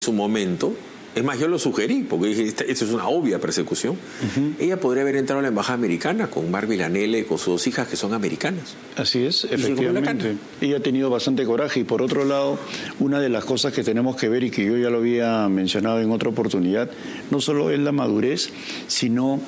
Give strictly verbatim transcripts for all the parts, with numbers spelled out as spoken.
su momento, es más, yo lo sugerí, porque dije, esta, esta es una obvia persecución, uh-huh. ella podría haber entrado a la embajada americana con Mark Villanelle, con sus dos hijas que son americanas. Así es, efectivamente. Ella ha tenido bastante coraje y por otro lado, una de las cosas que tenemos que ver y que yo ya lo había mencionado en otra oportunidad, no solo es la madurez, sino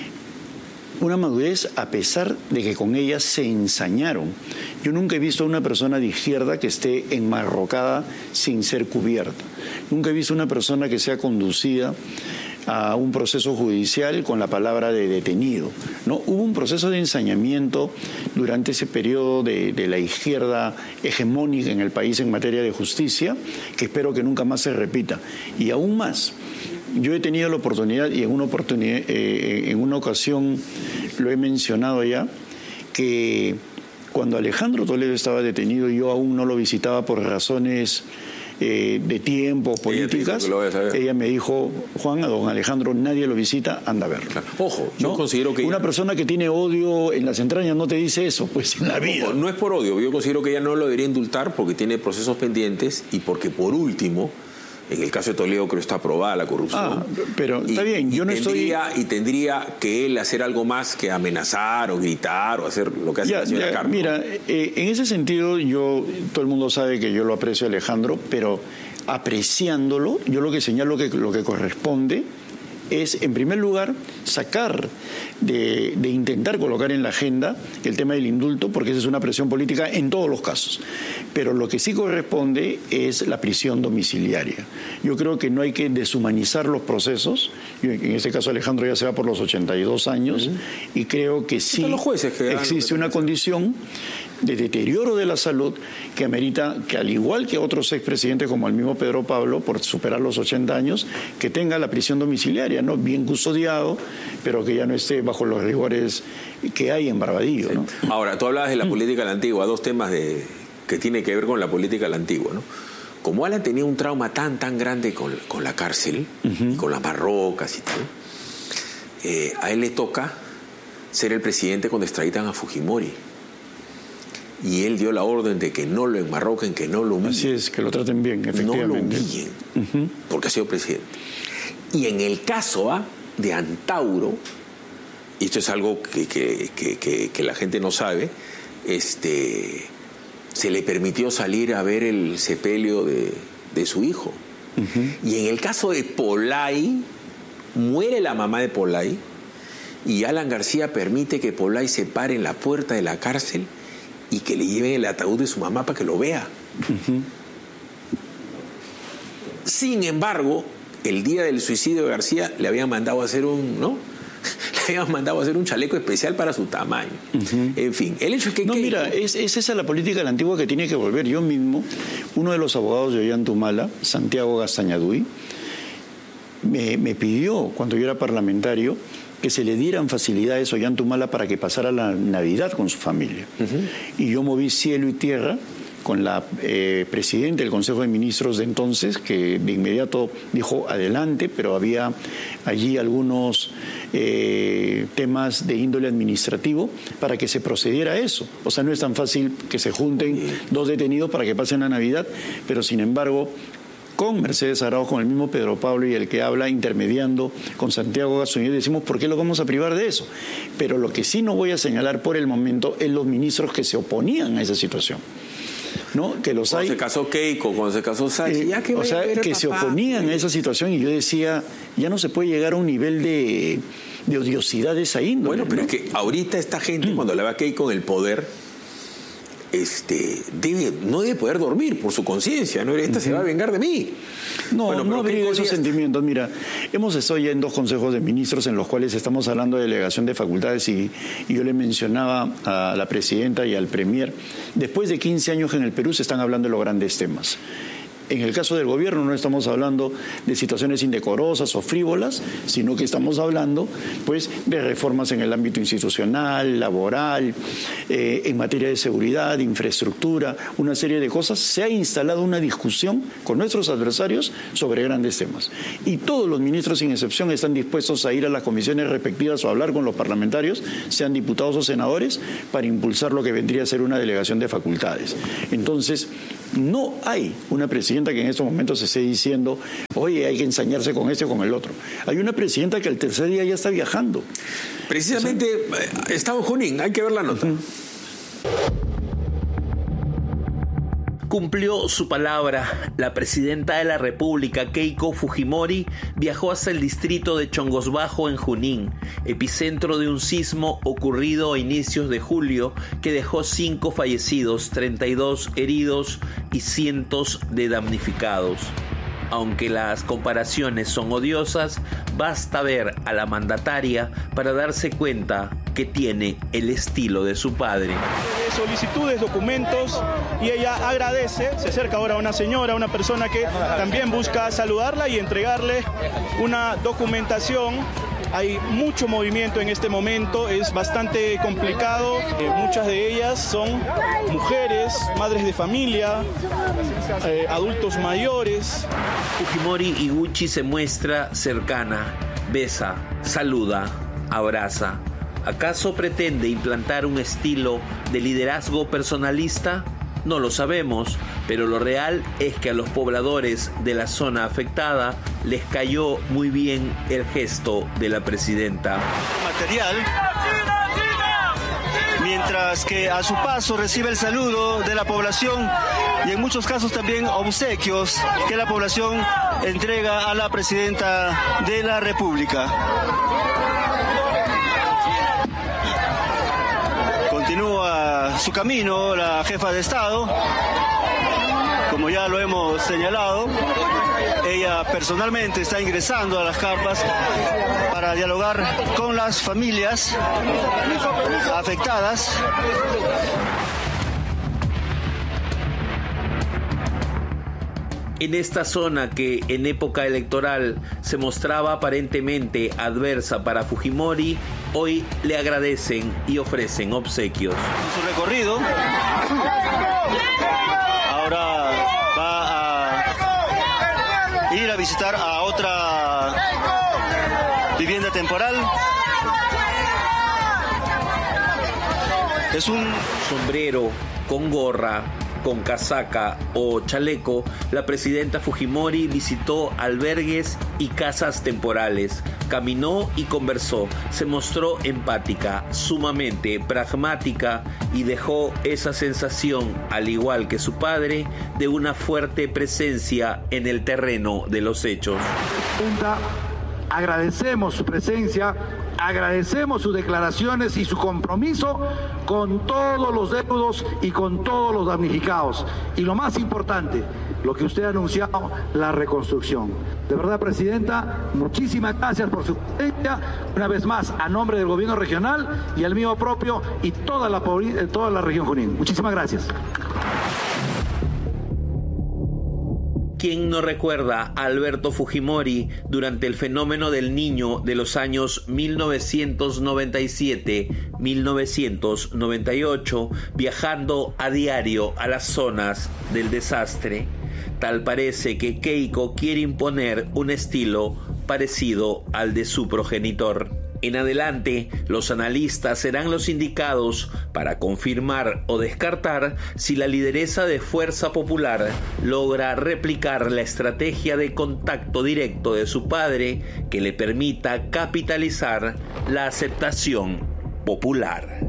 una madurez a pesar de que con ella se ensañaron. Yo nunca he visto a una persona de izquierda que esté enmarrocada sin ser cubierta. Nunca he visto una persona que sea conducida a un proceso judicial con la palabra de detenido, ¿no? Hubo un proceso de ensañamiento durante ese periodo de, de la izquierda hegemónica en el país en materia de justicia, que espero que nunca más se repita. Y aún más, yo he tenido la oportunidad, y en una oportunidad, eh, en una ocasión lo he mencionado ya, que cuando Alejandro Toledo estaba detenido, yo aún no lo visitaba por razones eh, de tiempo, políticas. Ella, ella me dijo, Juan, a don Alejandro nadie lo visita, anda a verlo. Claro. Ojo, yo ¿no? considero que... Una persona que tiene odio en las entrañas no te dice eso, pues en la vida. Ojo, no es por odio, yo considero que ella no lo debería indultar porque tiene procesos pendientes y porque por último... En el caso de Toledo creo que está aprobada la corrupción. Ah, pero está y, bien, yo no tendría, estoy... Y tendría que él hacer algo más que amenazar o gritar o hacer lo que hace ya, la señora ya, Carmen. Mira, eh, en ese sentido, yo todo el mundo sabe que yo lo aprecio a Alejandro, pero apreciándolo, yo lo que señalo que lo que corresponde es, en primer lugar, sacar, de, de intentar colocar en la agenda el tema del indulto, porque esa es una presión política en todos los casos. Pero lo que sí corresponde es la prisión domiciliaria. Yo creo que no hay que deshumanizar los procesos. Yo, en este caso Alejandro ya se va por los ochenta y dos años, uh-huh. y creo que sí los jueces que existe una condición de deterioro de la salud que amerita que, al igual que otros expresidentes como el mismo Pedro Pablo, por superar los ochenta años, que tenga la prisión domiciliaria, ¿no? Bien custodiado, pero que ya no esté bajo los rigores que hay en Barbadillo, sí. ¿no? Ahora, tú hablabas de la política de la antigua, dos temas de, que tienen que ver con la política de la antigua, ¿no? Como Alan tenía un trauma tan, tan grande con, con la cárcel, uh-huh. y con las marrocas y tal, eh, a él le toca ser el presidente cuando extraditan a Fujimori. Y él dio la orden de que no lo enmarroquen, que no lo humillen. Así es, que lo traten bien, efectivamente. No lo humillen, uh-huh. porque ha sido presidente. Y en el caso ¿ah? de Antauro, y esto es algo que, que, que, que, que la gente no sabe, este, se le permitió salir a ver el sepelio de, de su hijo. Uh-huh. Y en el caso de Polay, muere la mamá de Polay, y Alan García permite que Polay se pare en la puerta de la cárcel y que le lleven el ataúd de su mamá para que lo vea. Uh-huh. Sin embargo, el día del suicidio de García le habían mandado a hacer un, ¿no? Le habían mandado a hacer un chaleco especial para su tamaño. Uh-huh. En fin, el hecho es que... No, Keiko... mira, es, es esa la política de la antigua que tiene que volver. Yo mismo, uno de los abogados de Ollantumala, Santiago Gastañaduy, me, me pidió, cuando yo era parlamentario, que se le dieran facilidades a Ollantumala para que pasara la Navidad con su familia. Uh-huh. Y yo moví cielo y tierra con la eh, presidenta del Consejo de Ministros de entonces, que de inmediato dijo adelante, pero había allí algunos eh, temas de índole administrativo para que se procediera a eso. O sea, no es tan fácil que se junten dos detenidos para que pasen la Navidad, pero sin embargo... con Mercedes Arauz, con el mismo Pedro Pablo y el que habla intermediando con Santiago Gastañaduy, decimos, ¿por qué lo vamos a privar de eso? Pero lo que sí no voy a señalar por el momento es los ministros que se oponían a esa situación. ¿No? Que los hay, cuando se casó Keiko, cuando se casó Sachi, eh, ya que o sea, que papá, se oponían a esa situación, y yo decía, ya no se puede llegar a un nivel de, de odiosidad de esa índole. Bueno, pero ¿no? es que ahorita esta gente, mm. cuando le va a Keiko en el poder, este, debe, no debe poder dormir por su conciencia, ¿no? Esta uh-huh. se va a vengar de mí. No, bueno, no abriga esos días... sentimientos. Mira, hemos estado ya en dos consejos de ministros en los cuales estamos hablando de delegación de facultades y, y yo le mencionaba a la presidenta y al premier, después de quince años en el Perú se están hablando de los grandes temas. En el caso del gobierno no estamos hablando de situaciones indecorosas o frívolas, sino que estamos hablando pues de reformas en el ámbito institucional, laboral, eh, en materia de seguridad, infraestructura, una serie de cosas. Se ha instalado una discusión con nuestros adversarios sobre grandes temas. Y todos los ministros, sin excepción, están dispuestos a ir a las comisiones respectivas o a hablar con los parlamentarios, sean diputados o senadores, para impulsar lo que vendría a ser una delegación de facultades. Entonces, no hay una presidencia presidenta que en estos momentos se esté diciendo, oye, hay que ensañarse con este o con el otro. Hay una presidenta que el tercer día ya está viajando. Precisamente, o sea, está en Junín, hay que ver la nota. Uh-huh. Cumplió su palabra. La presidenta de la República, Keiko Fujimori, viajó hasta el distrito de Chongos Bajo en Junín, epicentro de un sismo ocurrido a inicios de julio que dejó cinco fallecidos, treinta y dos heridos y cientos de damnificados. Aunque las comparaciones son odiosas, basta ver a la mandataria para darse cuenta que tiene el estilo de su padre. Solicitudes, documentos, y ella agradece. Se acerca ahora una señora, una persona que también busca saludarla y entregarle una documentación. Hay mucho movimiento en este momento, es bastante complicado. Eh, muchas de ellas son mujeres, madres de familia, eh, adultos mayores. Fujimori Iguchi se muestra cercana, besa, saluda, abraza. ¿Acaso pretende implantar un estilo de liderazgo personalista? No lo sabemos, pero lo real es que a los pobladores de la zona afectada les cayó muy bien el gesto de la presidenta. Material, mientras que a su paso recibe el saludo de la población y en muchos casos también obsequios que la población entrega a la presidenta de la República. Continúa su camino la jefa de Estado, como ya lo hemos señalado. Ella personalmente está ingresando a las carpas para dialogar con las familias afectadas. En esta zona que en época electoral se mostraba aparentemente adversa para Fujimori, hoy le agradecen y ofrecen obsequios. En su recorrido, ahora va a ir a visitar a otra vivienda temporal. Es un sombrero con gorra, con casaca o chaleco, la presidenta Fujimori visitó albergues y casas temporales, caminó y conversó, se mostró empática, sumamente pragmática y dejó esa sensación, al igual que su padre, de una fuerte presencia en el terreno de los hechos. Agradecemos su presencia, agradecemos sus declaraciones y su compromiso con todos los deudos y con todos los damnificados. Y lo más importante, lo que usted ha anunciado, la reconstrucción. De verdad, presidenta, muchísimas gracias por su presencia. Una vez más, a nombre del gobierno regional y al mío propio y toda la, toda la región Junín. Muchísimas gracias. ¿Quién no recuerda a Alberto Fujimori durante el fenómeno del Niño de los años mil novecientos noventa y siete a mil novecientos noventa y ocho, viajando a diario a las zonas del desastre? Tal parece que Keiko quiere imponer un estilo parecido al de su progenitor. En adelante, los analistas serán los indicados para confirmar o descartar si la lideresa de Fuerza Popular logra replicar la estrategia de contacto directo de su padre que le permita capitalizar la aceptación popular.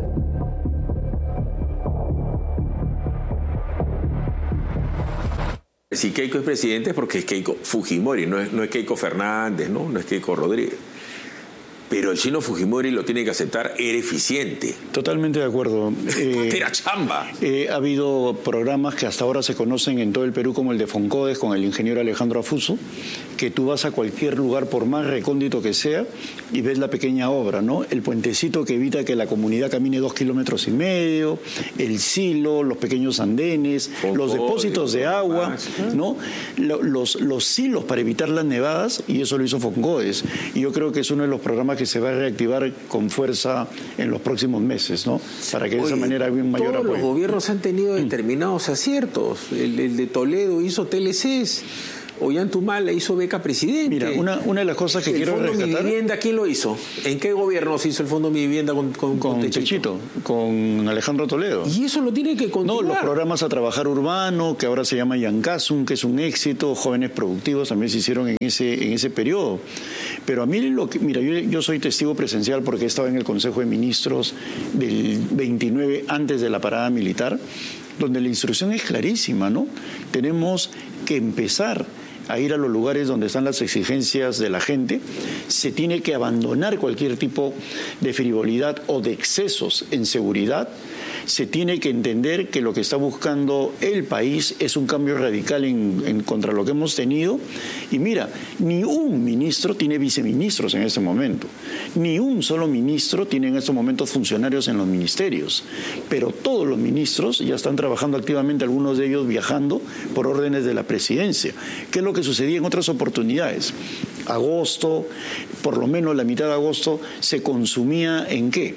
Si Keiko es presidente es porque es Keiko Fujimori, no es, no es Keiko Fernández, ¿no? No es Keiko Rodríguez. Pero el chino Fujimori lo tiene que aceptar, era eficiente. Totalmente de acuerdo. Eh, era chamba. Eh, ha habido programas que hasta ahora se conocen en todo el Perú como el de Foncodes con el ingeniero Alejandro Afuso, que tú vas a cualquier lugar, por más recóndito que sea, y ves la pequeña obra, ¿no? El puentecito que evita que la comunidad camine dos kilómetros y medio, el silo, los pequeños andenes, Foncodes, los depósitos de agua, ¿no? Los, los silos para evitar las nevadas, y eso lo hizo Foncodes. Y yo creo que es uno de los programas que se va a reactivar con fuerza en los próximos meses, ¿no? Para que de Oye, esa manera haya un mayor todos apoyo. Los gobiernos han tenido determinados aciertos. El, el de Toledo hizo T L Cs. Ollantaytamala le hizo beca presidente. Mira, una, una de las cosas que el quiero Fondo rescatar... Mi Vivienda, ¿quién lo hizo? ¿En qué gobierno se hizo el Fondo Mi Vivienda con, con, con, con Techito? Techito, con Alejandro Toledo. Y eso lo tiene que continuar. No, los programas a trabajar urbano, que ahora se llama Yancasum, que es un éxito, jóvenes productivos también se hicieron en ese, en ese periodo. Pero a mí lo que... Mira, yo, yo soy testigo presencial porque estaba en el Consejo de Ministros del veintinueve antes de la parada militar, donde la instrucción es clarísima, ¿no? Tenemos que empezar a ir a los lugares donde están las exigencias de la gente, se tiene que abandonar cualquier tipo de frivolidad o de excesos en seguridad, se tiene que entender que lo que está buscando el país es un cambio radical en, en contra lo que hemos tenido. Y mira, ni un ministro tiene viceministros en este momento, ni un solo ministro tiene en estos momentos funcionarios en los ministerios, pero todos los ministros ya están trabajando activamente, algunos de ellos viajando por órdenes de la presidencia, que es lo que sucedía en otras oportunidades. Agosto, por lo menos la mitad de agosto, se consumía ¿en qué?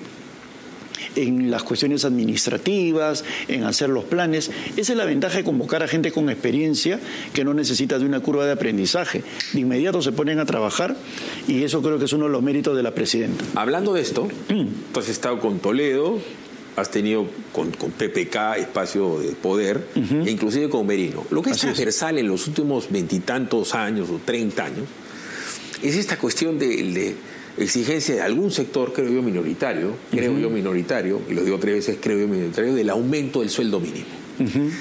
En las cuestiones administrativas, en hacer los planes. Esa es la ventaja de convocar a gente con experiencia que no necesita de una curva de aprendizaje. De inmediato se ponen a trabajar y eso creo que es uno de los méritos de la presidenta. Hablando de esto, mm. tú has estado con Toledo, has tenido con, con P P K espacio de poder, uh-huh. e inclusive con Merino. Lo que es Así transversal es. en los últimos veintitantos años o treinta años es esta cuestión de... de exigencia de algún sector, creo yo minoritario, creo uh-huh. yo minoritario, y lo digo tres veces, creo yo minoritario, del aumento del sueldo mínimo. Uh-huh.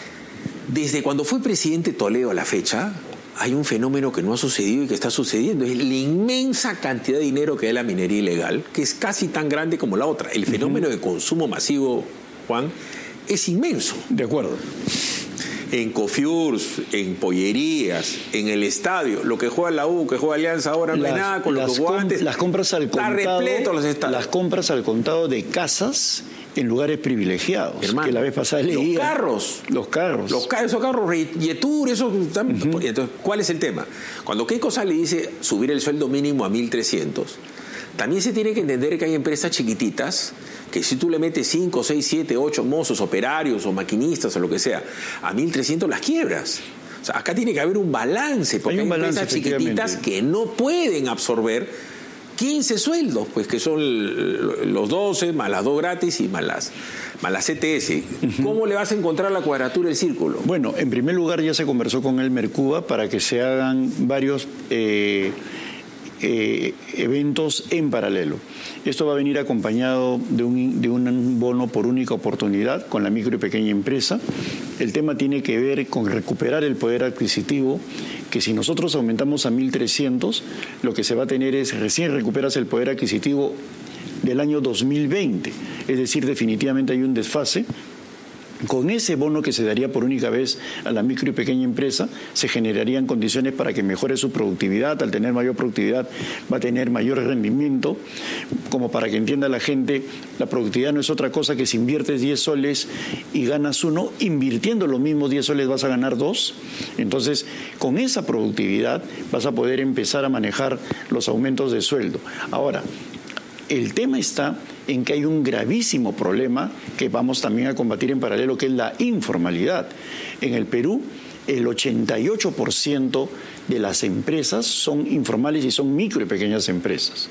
Desde cuando fue presidente Toledo a la fecha, hay un fenómeno que no ha sucedido y que está sucediendo, es la inmensa cantidad de dinero que da la minería ilegal, que es casi tan grande como la otra. El fenómeno uh-huh. de consumo masivo, Juan, es inmenso. De acuerdo. En Cofiurs, en pollerías, en el estadio, lo que juega la U, que juega Alianza ahora no hay nada con los guantes. Las compras al contado, repleto los estadios. Las compras al contado de casas en lugares privilegiados. Hermano, que la vez pasada leía. Los carros. Los carros. Los carros, esos carros, Yetur, eso. Uh-huh. Entonces, ¿cuál es el tema? Cuando Keiko sale y dice subir el sueldo mínimo a mil trescientos, también se tiene que entender que hay empresas chiquititas que si tú le metes cinco, seis, siete, ocho mozos, operarios o maquinistas o lo que sea, a mil trescientos las quiebras. O sea, acá tiene que haber un balance, porque hay, hay balance, empresas chiquititas que no pueden absorber quince sueldos, pues que son los doce, más las dos gratis y más las, más las C T S. Uh-huh. ¿Cómo le vas a encontrar la cuadratura del círculo? Bueno, en primer lugar ya se conversó con el Mercuba para que se hagan varios... Eh, Eh, eventos en paralelo. Esto va a venir acompañado de un, de un bono por única oportunidad con la micro y pequeña empresa. El tema tiene que ver con recuperar el poder adquisitivo, que si nosotros aumentamos a mil trescientos, lo que se va a tener es, recién recuperas el poder adquisitivo del año dos mil veinte. Es decir, definitivamente hay un desfase. Con ese bono que se daría por única vez a la micro y pequeña empresa, se generarían condiciones para que mejore su productividad. Al tener mayor productividad va a tener mayor rendimiento. Como para que entienda la gente, la productividad no es otra cosa que si inviertes diez soles y ganas uno, invirtiendo los mismos diez soles vas a ganar dos. Entonces, con esa productividad vas a poder empezar a manejar los aumentos de sueldo. Ahora, el tema está en que hay un gravísimo problema que vamos también a combatir en paralelo, que es la informalidad. En el Perú, el ochenta y ocho por ciento de las empresas son informales y son micro y pequeñas empresas.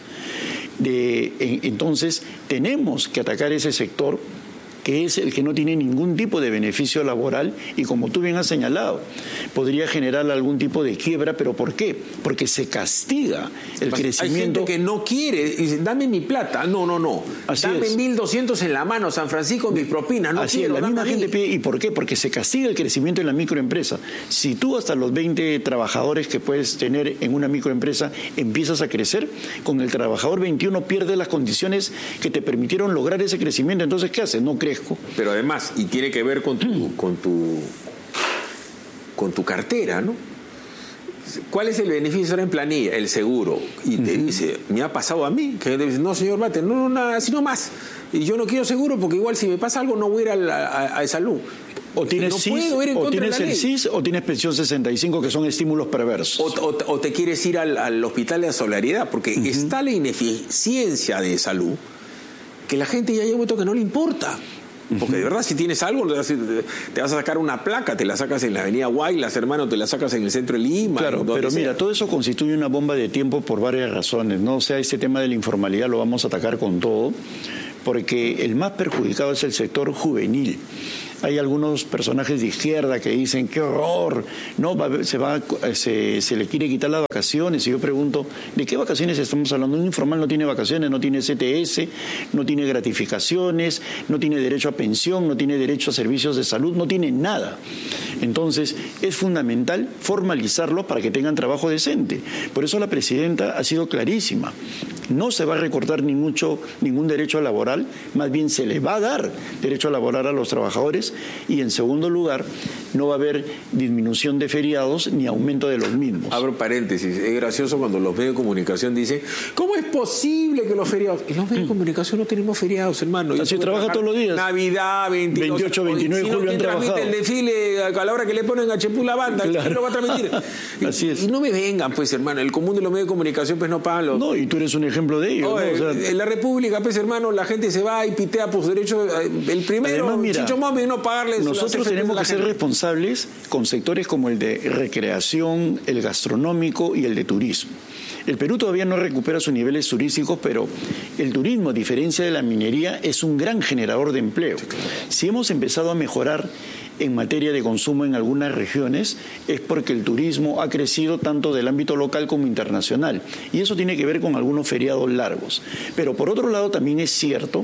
De, en, entonces, tenemos que atacar ese sector, que es el que no tiene ningún tipo de beneficio laboral y, como tú bien has señalado, podría generar algún tipo de quiebra. ¿Pero por qué? Porque se castiga el Hay crecimiento. Hay gente que no quiere, dice, dame mi plata. No, no, no. Así dame es. mil doscientos en la mano, San Francisco, mil propinas. No Así quiero, es, la misma gente mil. pide. ¿Y por qué? Porque se castiga el crecimiento en la microempresa. Si tú hasta los veinte trabajadores que puedes tener en una microempresa empiezas a crecer, con el trabajador veintiuno pierdes las condiciones que te permitieron lograr ese crecimiento. Entonces, ¿qué haces? No crezco. Pero además, y tiene que ver con tu, con tu, con tu cartera, ¿no? ¿Cuál es el beneficio ahora en planilla? El seguro. Y te uh-huh. dice, me ha pasado a mí, que te dice, no, señor Bate, no, no, nada, sino más. Y yo no quiero seguro porque igual si me pasa algo no voy a ir a, la, a, a salud. O tienes, no C I S, o tienes el C I S o tienes pensión sesenta y cinco, que son estímulos perversos. O, o, o te quieres ir al, al hospital de la solidaridad, porque uh-huh. está la ineficiencia de salud que la gente ya llega a un momento que no le importa. Porque de verdad, si tienes algo, te vas a sacar una placa, te la sacas en la avenida Guaylas, hermano, te la sacas en el centro de Lima. Claro, pero sea. mira, todo eso constituye una bomba de tiempo por varias razones, ¿no? O sea, este tema de la informalidad lo vamos a atacar con todo, porque el más perjudicado es el sector juvenil. Hay algunos personajes de izquierda que dicen, qué horror, no va, se, va, se, se le quiere quitar las vacaciones. Y yo pregunto, ¿de qué vacaciones estamos hablando? Un informal no tiene vacaciones, no tiene C T S, no tiene gratificaciones, no tiene derecho a pensión, no tiene derecho a servicios de salud, no tiene nada. Entonces, es fundamental formalizarlo para que tengan trabajo decente. Por eso la presidenta ha sido clarísima. No se va a recortar ni mucho, ningún derecho laboral, más bien se le va a dar derecho laboral a los trabajadores, y en segundo lugar, no va a haber disminución de feriados ni aumento de los mismos. Abro paréntesis, es gracioso cuando los medios de comunicación dicen, ¿cómo es posible que los feriados? En los medios de comunicación no tenemos feriados, hermano. Así trabaja todos los días. Navidad, veintidós, veintiocho, veintinueve de si julio no, han trabajado. El desfile a la hora que le ponen a Chepú la banda, claro. ¿quién lo va a transmitir? Así es. Y no me vengan, pues, hermano, el común de los medios de comunicación pues no pagan los... No, y tú eres un ejemplo de ello. Oye, ¿no? O sea, en la República, pues, hermano, la gente se va y pitea por sus derechos. El primero, además, mira, Chicho Móvil, no pagarles. nosotros tenemos que ser responsables con sectores como el de recreación, el gastronómico y el de turismo. El Perú todavía no recupera sus niveles turísticos, pero el turismo, a diferencia de la minería, es un gran generador de empleo. Si hemos empezado a mejorar en materia de consumo en algunas regiones, es porque el turismo ha crecido tanto del ámbito local como internacional. Y eso tiene que ver con algunos feriados largos. Pero por otro lado también es cierto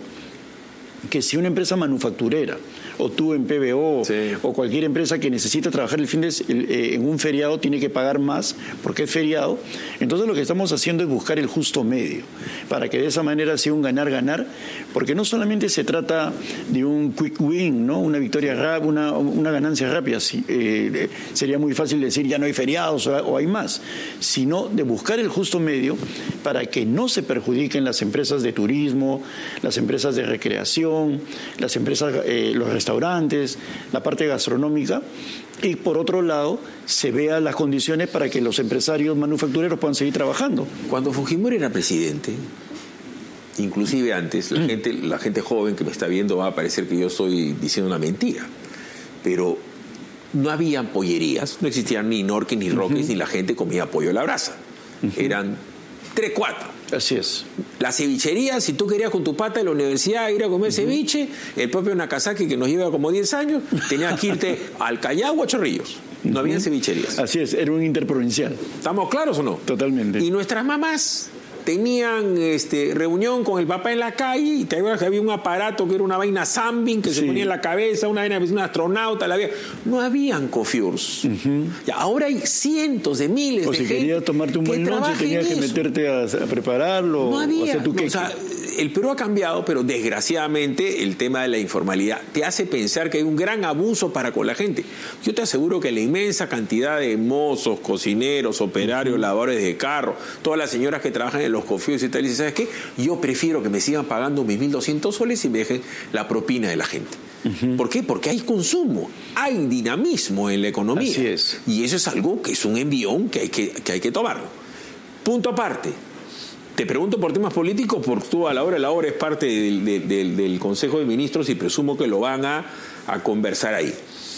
que si una empresa manufacturera, o tú en P B O, sí, o cualquier empresa que necesita trabajar el fin de, eh, en un feriado tiene que pagar más porque es feriado, entonces lo que estamos haciendo es buscar el justo medio, para que de esa manera sea un ganar-ganar, porque no solamente se trata de un quick win, ¿no? Una victoria rápida, una, una ganancia rápida, sí, eh, sería muy fácil decir ya no hay feriados o, o hay más, sino de buscar el justo medio para que no se perjudiquen las empresas de turismo, las empresas de recreación, las empresas, eh, los restaurantes, la parte gastronómica, y por otro lado se vean las condiciones para que los empresarios manufactureros puedan seguir trabajando. Cuando Fujimori era presidente, inclusive antes, la, mm. gente, la gente joven que me está viendo va a parecer que yo estoy diciendo una mentira, pero no había pollerías, no existían ni Norquis ni Roques, uh-huh. ni la gente comía pollo a la brasa. Uh-huh. Eran tres, cuatro. Así es. La cevichería, si tú querías con tu pata de la universidad ir a comer uh-huh. ceviche, el propio Nakazaki, que nos lleva como diez años, tenías que irte al Callao o a Chorrillos. No uh-huh. había cevicherías. Así es, era un interprovincial. ¿Estamos claros o no? Totalmente. Y nuestras mamás tenían este, reunión con el papá en la calle, y te acuerdas que había un aparato que era una vaina Zambin que sí. se ponía en la cabeza, una vaina, un astronauta, la había. No habían cofiurs. Uh-huh. Ya, ahora hay cientos de miles o de si gente. Si querías tomarte un buen lunch, tenías que meterte a, a prepararlo. No había. O hacer tu no, o sea, el Perú ha cambiado, pero desgraciadamente el tema de la informalidad te hace pensar que hay un gran abuso para con la gente. Yo te aseguro que la inmensa cantidad de mozos, cocineros, operarios, uh-huh. lavadores de carro, todas las señoras que trabajan en los confíos y tal, y ¿sabes qué? Yo prefiero que me sigan pagando mis mil doscientos soles y me dejen la propina de la gente. Uh-huh. ¿Por qué? Porque hay consumo, hay dinamismo en la economía. Así es. Y eso es algo que es un envión que hay que, que, hay que tomarlo. Punto aparte. Te pregunto por temas políticos, porque tú a la hora de la hora es parte del, del, del, del Consejo de Ministros y presumo que lo van a, a conversar ahí.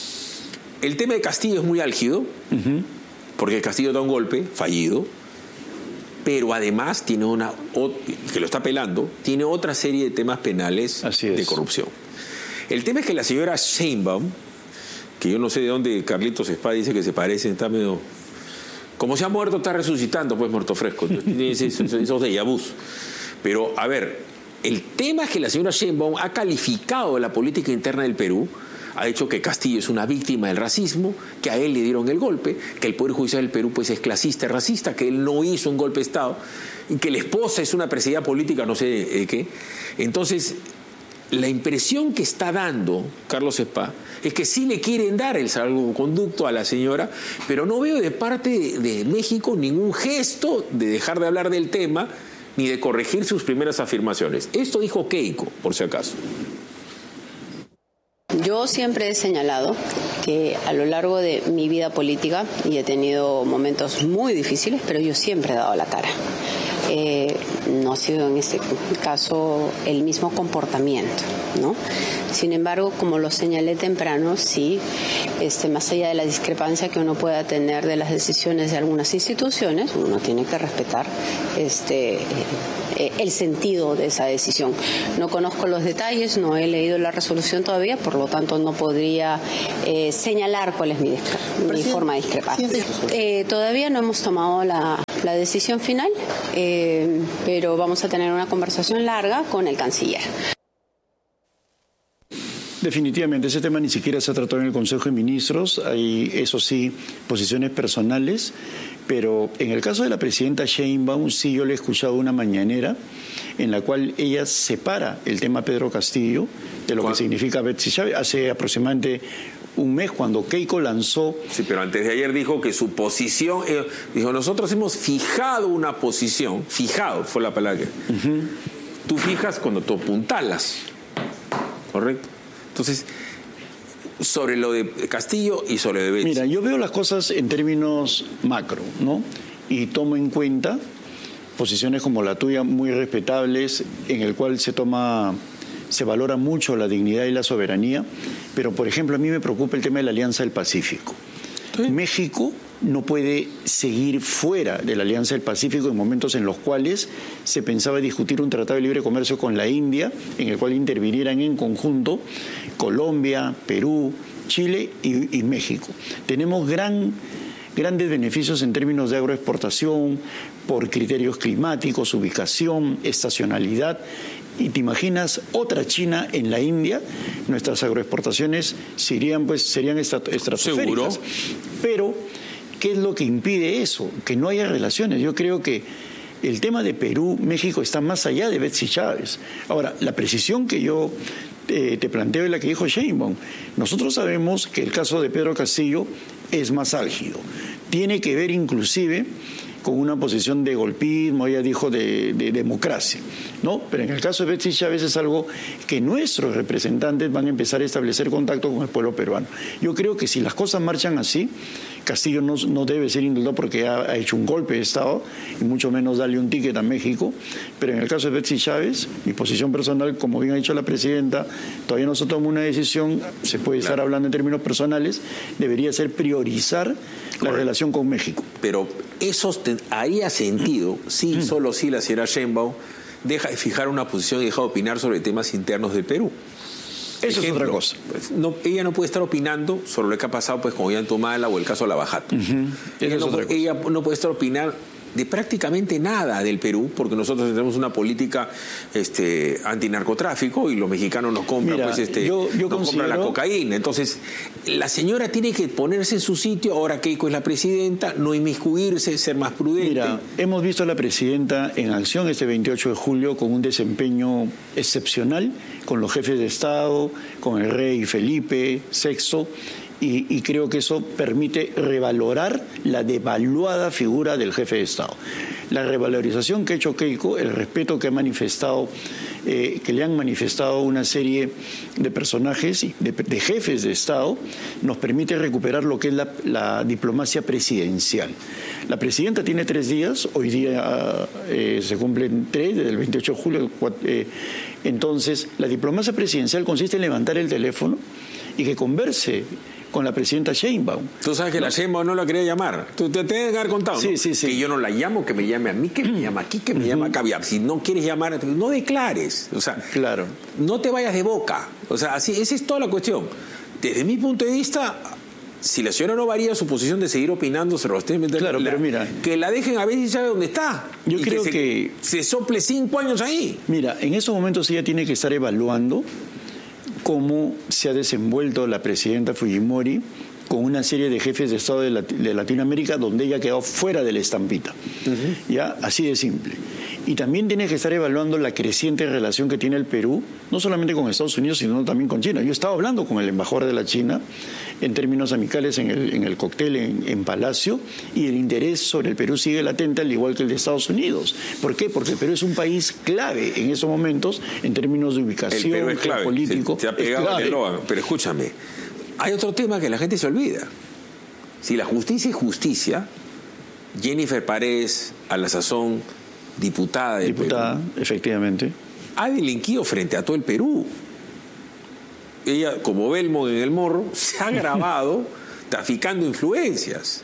El tema de Castillo es muy álgido, uh-huh. porque Castillo da un golpe fallido, pero además tiene una, que lo está apelando, tiene otra serie de temas penales de corrupción. El tema es que la señora Sheinbaum, que yo no sé de dónde Carlitos Espada dice que se parecen, está medio... Como se ha muerto, está resucitando, pues muerto fresco. Tiene esos, esos déjà vus. Pero, a ver, el tema es que la señora Sheinbaum ha calificado la política interna del Perú, ha dicho que Castillo es una víctima del racismo, que a él le dieron el golpe, que el Poder Judicial del Perú pues es clasista y racista, que él no hizo un golpe de Estado, y que la esposa es una presidencia política, no sé de qué. Entonces, la impresión que está dando Carlos Espada es que sí le quieren dar el salvoconducto a la señora, pero no veo de parte de, de México ningún gesto de dejar de hablar del tema ni de corregir sus primeras afirmaciones. Esto dijo Keiko, por si acaso. Yo siempre he señalado que a lo largo de mi vida política, y he tenido momentos muy difíciles, pero yo siempre he dado la cara. eh, no ha sido en este caso el mismo comportamiento, ¿no? Sin embargo, como lo señalé temprano, sí, este, más allá de la discrepancia que uno pueda tener de las decisiones de algunas instituciones, uno tiene que respetar este, eh, el sentido de esa decisión. No conozco los detalles, no he leído la resolución todavía, por lo tanto no podría eh, señalar cuál es mi, mi forma de discrepar. Eh, todavía no hemos tomado la, la decisión final, eh, pero vamos a tener una conversación larga con el canciller. Definitivamente, ese tema ni siquiera se ha tratado en el Consejo de Ministros. Hay, eso sí, posiciones personales, pero en el caso de la presidenta Sheinbaum, sí yo le he escuchado una mañanera en la cual ella separa el tema Pedro Castillo de lo que significa Betsy Chávez. Hace aproximadamente un mes, cuando Keiko lanzó... Sí, pero antes de ayer dijo que su posición... Eh, dijo, nosotros hemos fijado una posición, fijado fue la palabra que... Uh-huh. Tú fijas cuando tú apuntalas, ¿correcto? Entonces, sobre lo de Castillo y sobre lo de Betsy. Mira, yo veo las cosas en términos macro, ¿no? Y tomo en cuenta posiciones como la tuya, muy respetables, en el cual se toma, se valora mucho la dignidad y la soberanía, pero, por ejemplo, a mí me preocupa el tema de la Alianza del Pacífico. ¿Sí? México no puede seguir fuera de la Alianza del Pacífico en momentos en los cuales se pensaba discutir un tratado de libre comercio con la India, en el cual intervinieran en conjunto Colombia, Perú, Chile y, y México. Tenemos gran, grandes beneficios en términos de agroexportación, por criterios climáticos, ubicación, estacionalidad. Y te imaginas otra China en la India, nuestras agroexportaciones serían, pues, serían estratosféricas. ¿Seguro? Pero, ¿qué es lo que impide eso? Que no haya relaciones. Yo creo que el tema de Perú, México, está más allá de Betsy Chávez. Ahora, la precisión que yo eh, te planteo es la que dijo Sheinbaum. Nosotros sabemos que el caso de Pedro Castillo es más álgido. Tiene que ver inclusive con una posición de golpismo, ella dijo de, de democracia, ¿no? Pero en el caso de Betsy Chávez es algo que nuestros representantes van a empezar a establecer contacto con el pueblo peruano. Yo creo que si las cosas marchan así, Castillo no, no debe ser indultado porque ha, ha hecho un golpe de Estado, y mucho menos darle un ticket a México, pero en el caso de Betsy Chávez, mi posición personal, como bien ha dicho la presidenta, todavía no se toma una decisión, se puede claro. estar hablando en términos personales, debería ser priorizar la Correcto. relación con México. Pero eso te, haría sentido, sí, solo si la señora Sheinbaum deja de fijar una posición y deja de opinar sobre temas internos del Perú. Eso Ejemplo, es otra cosa. Pues, no, ella no puede estar opinando sobre lo que ha pasado pues con Ollantumala o el caso de Lavajato. Uh-huh. Ella, no, ella no puede estar opinando de prácticamente nada del Perú, porque nosotros tenemos una política este, antinarcotráfico y los mexicanos nos compran, Mira, pues, este, yo, yo nos considero... compran la cocaína. Entonces, la señora tiene que ponerse en su sitio, ahora Keiko es la presidenta, no inmiscuirse, ser más prudente. Mira, hemos visto a la presidenta en acción este veintiocho de julio con un desempeño excepcional, con los jefes de Estado, con el rey Felipe sexto, Y, y creo que eso permite revalorar la devaluada figura del jefe de Estado. La revalorización que ha hecho Keiko, el respeto que ha manifestado, eh, que le han manifestado una serie de personajes, y de, de jefes de Estado, nos permite recuperar lo que es la, la diplomacia presidencial. La presidenta tiene tres días, hoy día eh, se cumplen tres, desde el veintiocho de julio. Eh, entonces, la diplomacia presidencial consiste en levantar el teléfono y que converse con la presidenta Sheinbaum. Tú sabes que ¿no? la Sheinbaum no la quería llamar. Tú te tienes que haber contado, sí, ¿no? Sí, sí. Que yo no la llamo, que me llame a mí, que me llama aquí, que me uh-huh. llama acá. Si no quieres llamar, no declares. O sea, claro. no te vayas de boca. O sea, así, esa es toda la cuestión. Desde mi punto de vista, si la señora no varía su posición de seguir opinando, se rostemente, claro, la, pero mira, que la dejen a ver si sabe dónde está. Yo y creo que, que se, se sople cinco años ahí. Mira, en esos momentos ella tiene que estar evaluando cómo se ha desenvuelto la presidenta Fujimori con una serie de jefes de Estado de, Lat- de Latinoamérica donde ella quedó fuera de la estampita. Uh-huh. Ya, así de simple. Y también tiene que estar evaluando la creciente relación que tiene el Perú, no solamente con Estados Unidos, sino también con China. Yo estaba hablando con el embajador de la China en términos amicales en el, en el cóctel en, en Palacio, y el interés sobre el Perú sigue latente, al igual que el de Estados Unidos. ¿Por qué? Porque el Perú es un país clave en esos momentos en términos de ubicación, el Perú es clave, político. Se, se ha pegado el eslogan. Pero escúchame, hay otro tema que la gente se olvida. Si la justicia es justicia, Jennifer Paredes, a la sazón diputada del Diputada, Perú, efectivamente. ha delinquido frente a todo el Perú. Ella, como Belmont en El Morro, se ha grabado traficando influencias.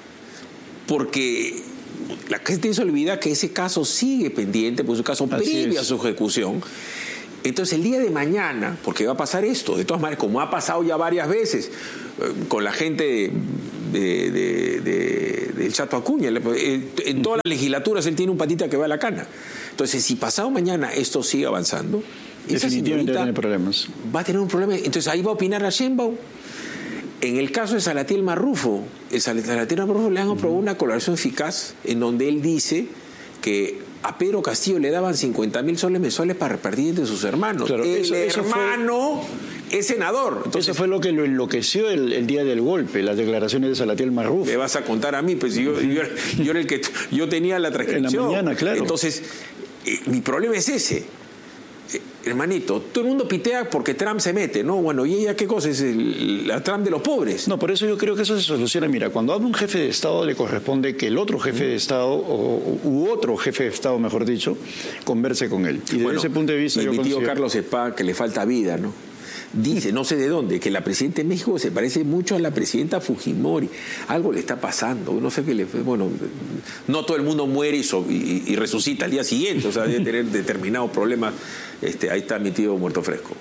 Porque la gente se olvida que ese caso sigue pendiente, pues es un caso previo a su ejecución. Entonces el día de mañana, porque va a pasar esto, de todas maneras, como ha pasado ya varias veces eh, con la gente de, de, de, del Chato Acuña, en todas las legislaturas él tiene un patita que va a la cana. Entonces, si pasado mañana esto sigue avanzando, definitivamente va a tener problemas. Va a tener un problema. Entonces ahí va a opinar la Sheinbaum. En el caso de Salatiel Marrufo, el Salatiel Marrufo le han aprobado una colaboración eficaz en donde él dice que a Pedro Castillo le daban cincuenta mil soles mensuales para repartir entre sus hermanos. Claro, el eso, eso hermano fue, es senador. Entonces, eso fue lo que lo enloqueció el, el día del golpe, las declaraciones de Salatiel Marrufo. Me vas a contar a mí, pues yo, yo, yo era el que yo tenía la transcripción. En la mañana, claro. Entonces, eh, mi problema es ese. Hermanito, todo el mundo pitea porque Trump se mete, ¿no? Bueno, ¿y ella qué cosa? Es el, la Trump de los pobres. No, por eso yo creo que eso se soluciona. Mira, cuando habla un jefe de Estado le corresponde que el otro jefe de Estado, o, u otro jefe de Estado, mejor dicho, converse con él. Y desde bueno, ese punto de vista y yo mi tío considero... Carlos Cepá, que le falta vida, ¿no? Dice, no sé de dónde, que la presidenta de México se parece mucho a la presidenta Fujimori. Algo le está pasando, no sé qué le... Bueno, no todo el mundo muere y, so, y, y resucita al día siguiente, o sea, debe tener determinados problemas. Este, ahí está mi tío muerto fresco.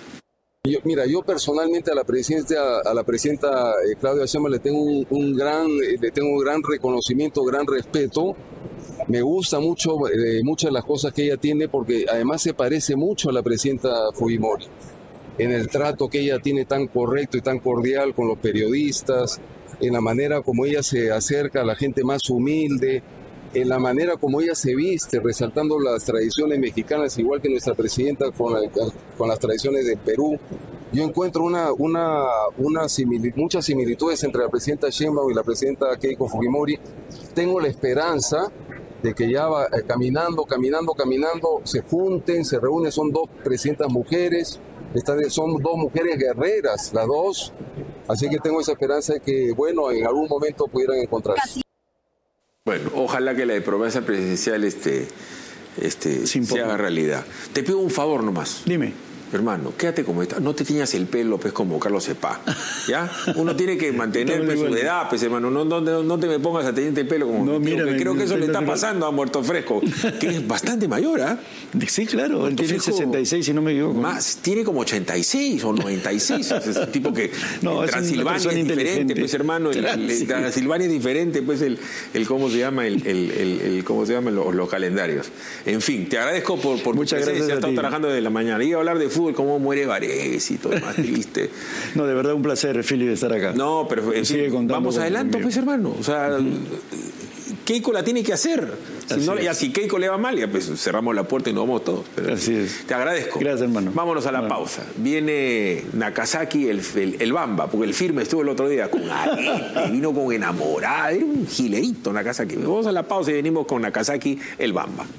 Yo, mira, yo personalmente a la presidenta, a la presidenta eh, Claudia Sheinbaum le tengo un, un gran, le tengo un gran reconocimiento, gran respeto. Me gusta mucho eh, muchas de las cosas que ella tiene porque además se parece mucho a la presidenta Fujimori. En el trato que ella tiene tan correcto y tan cordial con los periodistas, en la manera como ella se acerca a la gente más humilde, en la manera como ella se viste, resaltando las tradiciones mexicanas, igual que nuestra presidenta con, la, con las tradiciones del Perú. Yo encuentro una, una, una simil, muchas similitudes entre la presidenta Sheinbaum y la presidenta Keiko Fujimori. Tengo la esperanza de que ya va, eh, caminando, caminando, caminando, se junten, se reúnen, son dos presidentas mujeres, están, son dos mujeres guerreras, las dos, así que tengo esa esperanza de que, bueno, en algún momento pudieran encontrarse. Bueno, ojalá que la promesa presidencial este, este, se haga realidad. Te pido un favor nomás. Dime. Hermano, quédate como está. No te tiñas el pelo, pues, como Carlos Cepá. ¿Ya? Uno tiene que mantener pues, su edad, pues, hermano. No, no, no te me pongas a teñirte el pelo como no, mi tío, mírame, que creo que eso le está natural. pasando a Muerto Fresco, que es bastante mayor, ¿ah? ¿eh? Sí, claro. Muerto él tiene Fresco, sesenta y seis, si no me equivoco. Más, tiene como ochenta y seis o noventa y seis. Es un tipo que no, en Transilvania es, es diferente, pues, hermano. El, el, el, Transilvania es diferente, pues, el, el cómo se llama, el, el, el, el cómo se llaman los, los calendarios. En fin, te agradezco por, por Muchas tu presencia. Gracias. He estado trabajando desde la mañana. Iba a hablar de fútbol, cómo muere y todo más triste. No, de verdad un placer, Philly, de estar acá. No, pero en fin, vamos adelante, pues, hermano. O sea, uh-huh. Keiko la tiene que hacer. Si no, ya si Keiko le va mal, ya pues cerramos la puerta y nos vamos todos. Pero, así es. Te agradezco. Gracias, hermano. Vámonos a la bueno. pausa. Viene Nakazaki, el, el, el Bamba, porque el firme estuvo el otro día con arete, vino con enamorada, era un gilerito Nakazaki. Vamos a la pausa y venimos con Nakazaki, el Bamba.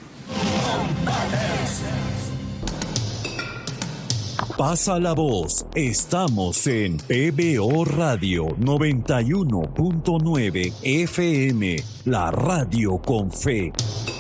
Pasa la voz, estamos en P B O Radio noventa y uno punto nueve F M, la radio con fe.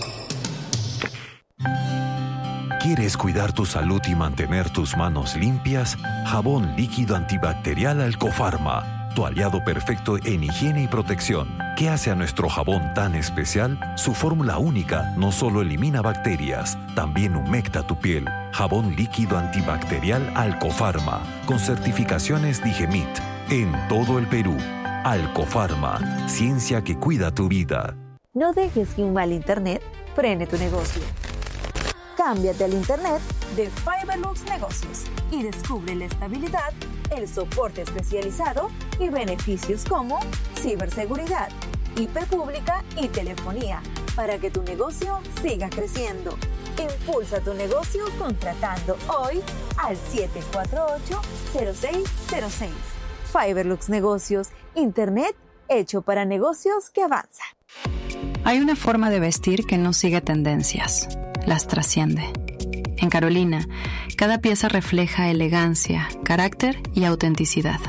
¿Quieres cuidar tu salud y mantener tus manos limpias? Jabón líquido antibacterial Alcofarma, tu aliado perfecto en higiene y protección. ¿Qué hace a nuestro jabón tan especial? Su fórmula única no solo elimina bacterias, también humecta tu piel. Jabón líquido antibacterial Alcofarma, con certificaciones Digemit, en todo el Perú. Alcofarma, ciencia que cuida tu vida. No dejes que un mal internet frene tu negocio. Cámbiate al internet de Fiberlux Negocios y descubre la estabilidad, el soporte especializado y beneficios como ciberseguridad, I P pública y telefonía para que tu negocio siga creciendo. Impulsa tu negocio contratando hoy al siete cuatro ocho, cero seis cero seis. Fiberlux Negocios, internet hecho para negocios que avanzan. Hay una forma de vestir que no sigue tendencias, las trasciende. En Carolina, cada pieza refleja elegancia, carácter y autenticidad.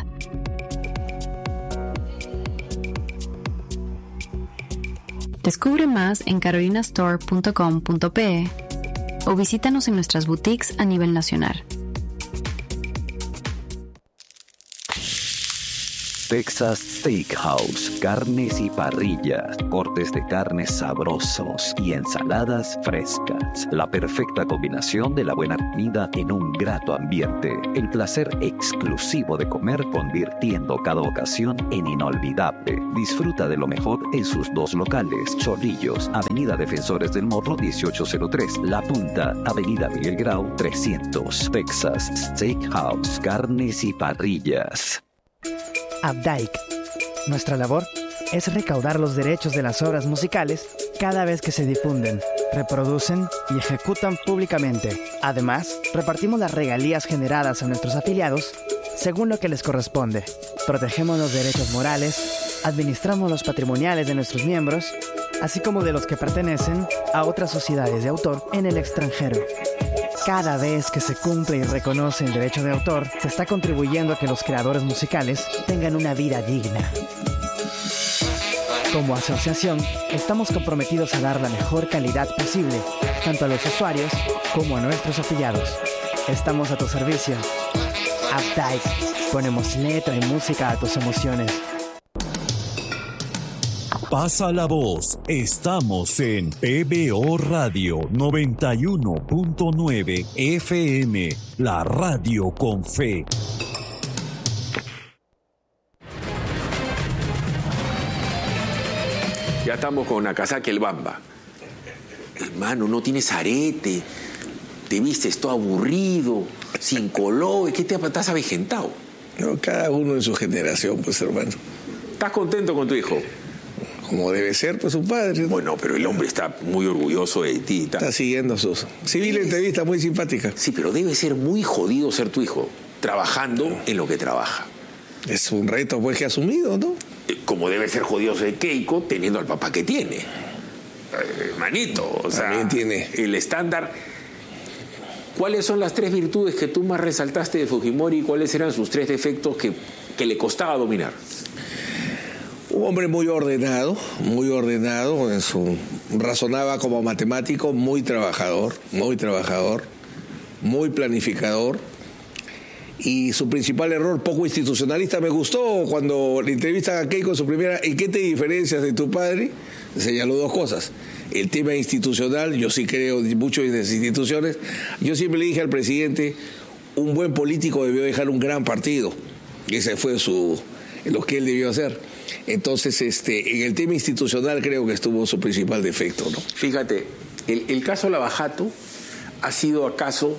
Descubre más en carolina store punto com punto pe o visítanos en nuestras boutiques a nivel nacional. Texas Steakhouse, carnes y parrillas, cortes de carnes sabrosos y ensaladas frescas. La perfecta combinación de la buena comida en un grato ambiente. El placer exclusivo de comer convirtiendo cada ocasión en inolvidable. Disfruta de lo mejor en sus dos locales. Chorrillos, Avenida Defensores del Morro dieciocho cero tres. La Punta, Avenida Miguel Grau trescientos. Texas Steakhouse, carnes y parrillas. Updike. Nuestra labor es recaudar los derechos de las obras musicales cada vez que se difunden, reproducen y ejecutan públicamente. Además, repartimos las regalías generadas a nuestros afiliados según lo que les corresponde. Protegemos los derechos morales, administramos los patrimoniales de nuestros miembros, así como de los que pertenecen a otras sociedades de autor en el extranjero. Cada vez que se cumple y reconoce el derecho de autor, se está contribuyendo a que los creadores musicales tengan una vida digna. Como asociación, estamos comprometidos a dar la mejor calidad posible, tanto a los usuarios como a nuestros afiliados. Estamos a tu servicio. Updike. Ponemos letra y música a tus emociones. Pasa la voz. Estamos en P B O Radio noventa y uno punto nueve F M, la radio con fe. Ya estamos con Nakazaki el Bamba. Hermano, no tienes arete, te vistes todo aburrido, sin color, ¿qué te estás avejentado? No, cada uno en su generación, pues, hermano. ¿Estás contento con tu hijo? Como debe ser, pues, su padre. Bueno, pero el hombre está muy orgulloso de ti. Está, está siguiendo sus... Sí, vi la entrevista, muy simpática. Sí, pero debe ser muy jodido ser tu hijo, trabajando en lo que trabaja. Es un reto, pues, que ha asumido, ¿no? Como debe ser jodido ser Keiko, teniendo al papá que tiene. Eh, manito, o sea, también tiene el estándar. ¿Cuáles son las tres virtudes que tú más resaltaste de Fujimori y cuáles eran sus tres defectos que, que le costaba dominar? Un hombre muy ordenado, muy ordenado, en su, razonaba como matemático, muy trabajador, muy trabajador, muy planificador. Y su principal error, poco institucionalista. Me gustó cuando le entrevistan a Keiko en su primera, ¿y qué te diferencias de tu padre? Señaló dos cosas. El tema institucional, yo sí creo mucho en las instituciones. Yo siempre le dije al presidente, un buen político debió dejar un gran partido. Ese fue su, lo que él debió hacer. Entonces, este, en el tema institucional creo que estuvo su principal defecto, ¿no? Fíjate, el, el caso Lavajato ha sido acaso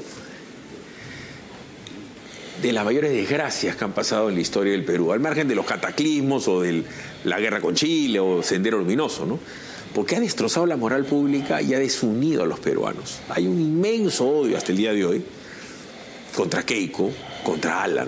de las mayores desgracias que han pasado en la historia del Perú, al margen de los cataclismos o de la guerra con Chile o Sendero Luminoso, ¿no? Porque ha destrozado la moral pública y ha desunido a los peruanos. Hay un inmenso odio hasta el día de hoy contra Keiko, contra Alan.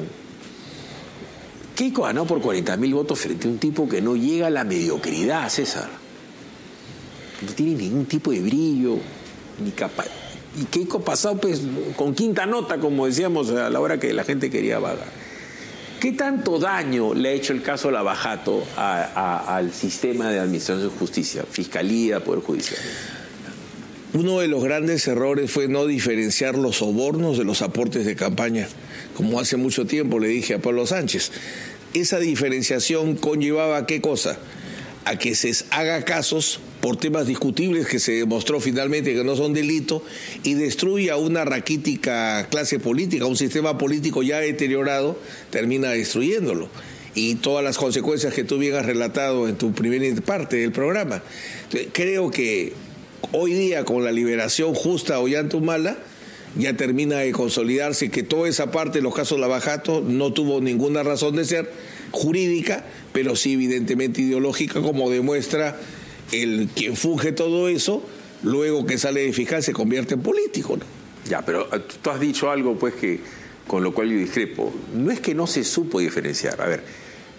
Keiko ganó por cuarenta mil votos frente a un tipo que no llega a la mediocridad, César. No tiene ningún tipo de brillo, ni capacidad. Y Keiko pasado pues con quinta nota, como decíamos, a la hora que la gente quería vagar. ¿Qué tanto daño le ha hecho el caso Lavajato a, a, al sistema de administración de justicia, fiscalía, poder judicial? Uno de los grandes errores fue no diferenciar los sobornos de los aportes de campaña, como hace mucho tiempo le dije a Pablo Sánchez. Esa diferenciación conllevaba ¿a qué cosa? A que se haga casos por temas discutibles que se demostró finalmente que no son delito y destruya una raquítica clase política, un sistema político ya deteriorado, termina destruyéndolo. Y todas las consecuencias que tú bien has relatado en tu primera parte del programa. Entonces, creo que hoy día, con la liberación justa de Ollanta-Humala, ya termina de consolidarse que toda esa parte de los casos Lavajato no tuvo ninguna razón de ser jurídica, pero sí evidentemente ideológica, como demuestra el quien funge todo eso, luego que sale de fiscal se convierte en político, ¿no? Ya, pero tú has dicho algo pues que con lo cual yo discrepo. No es que no se supo diferenciar. A ver,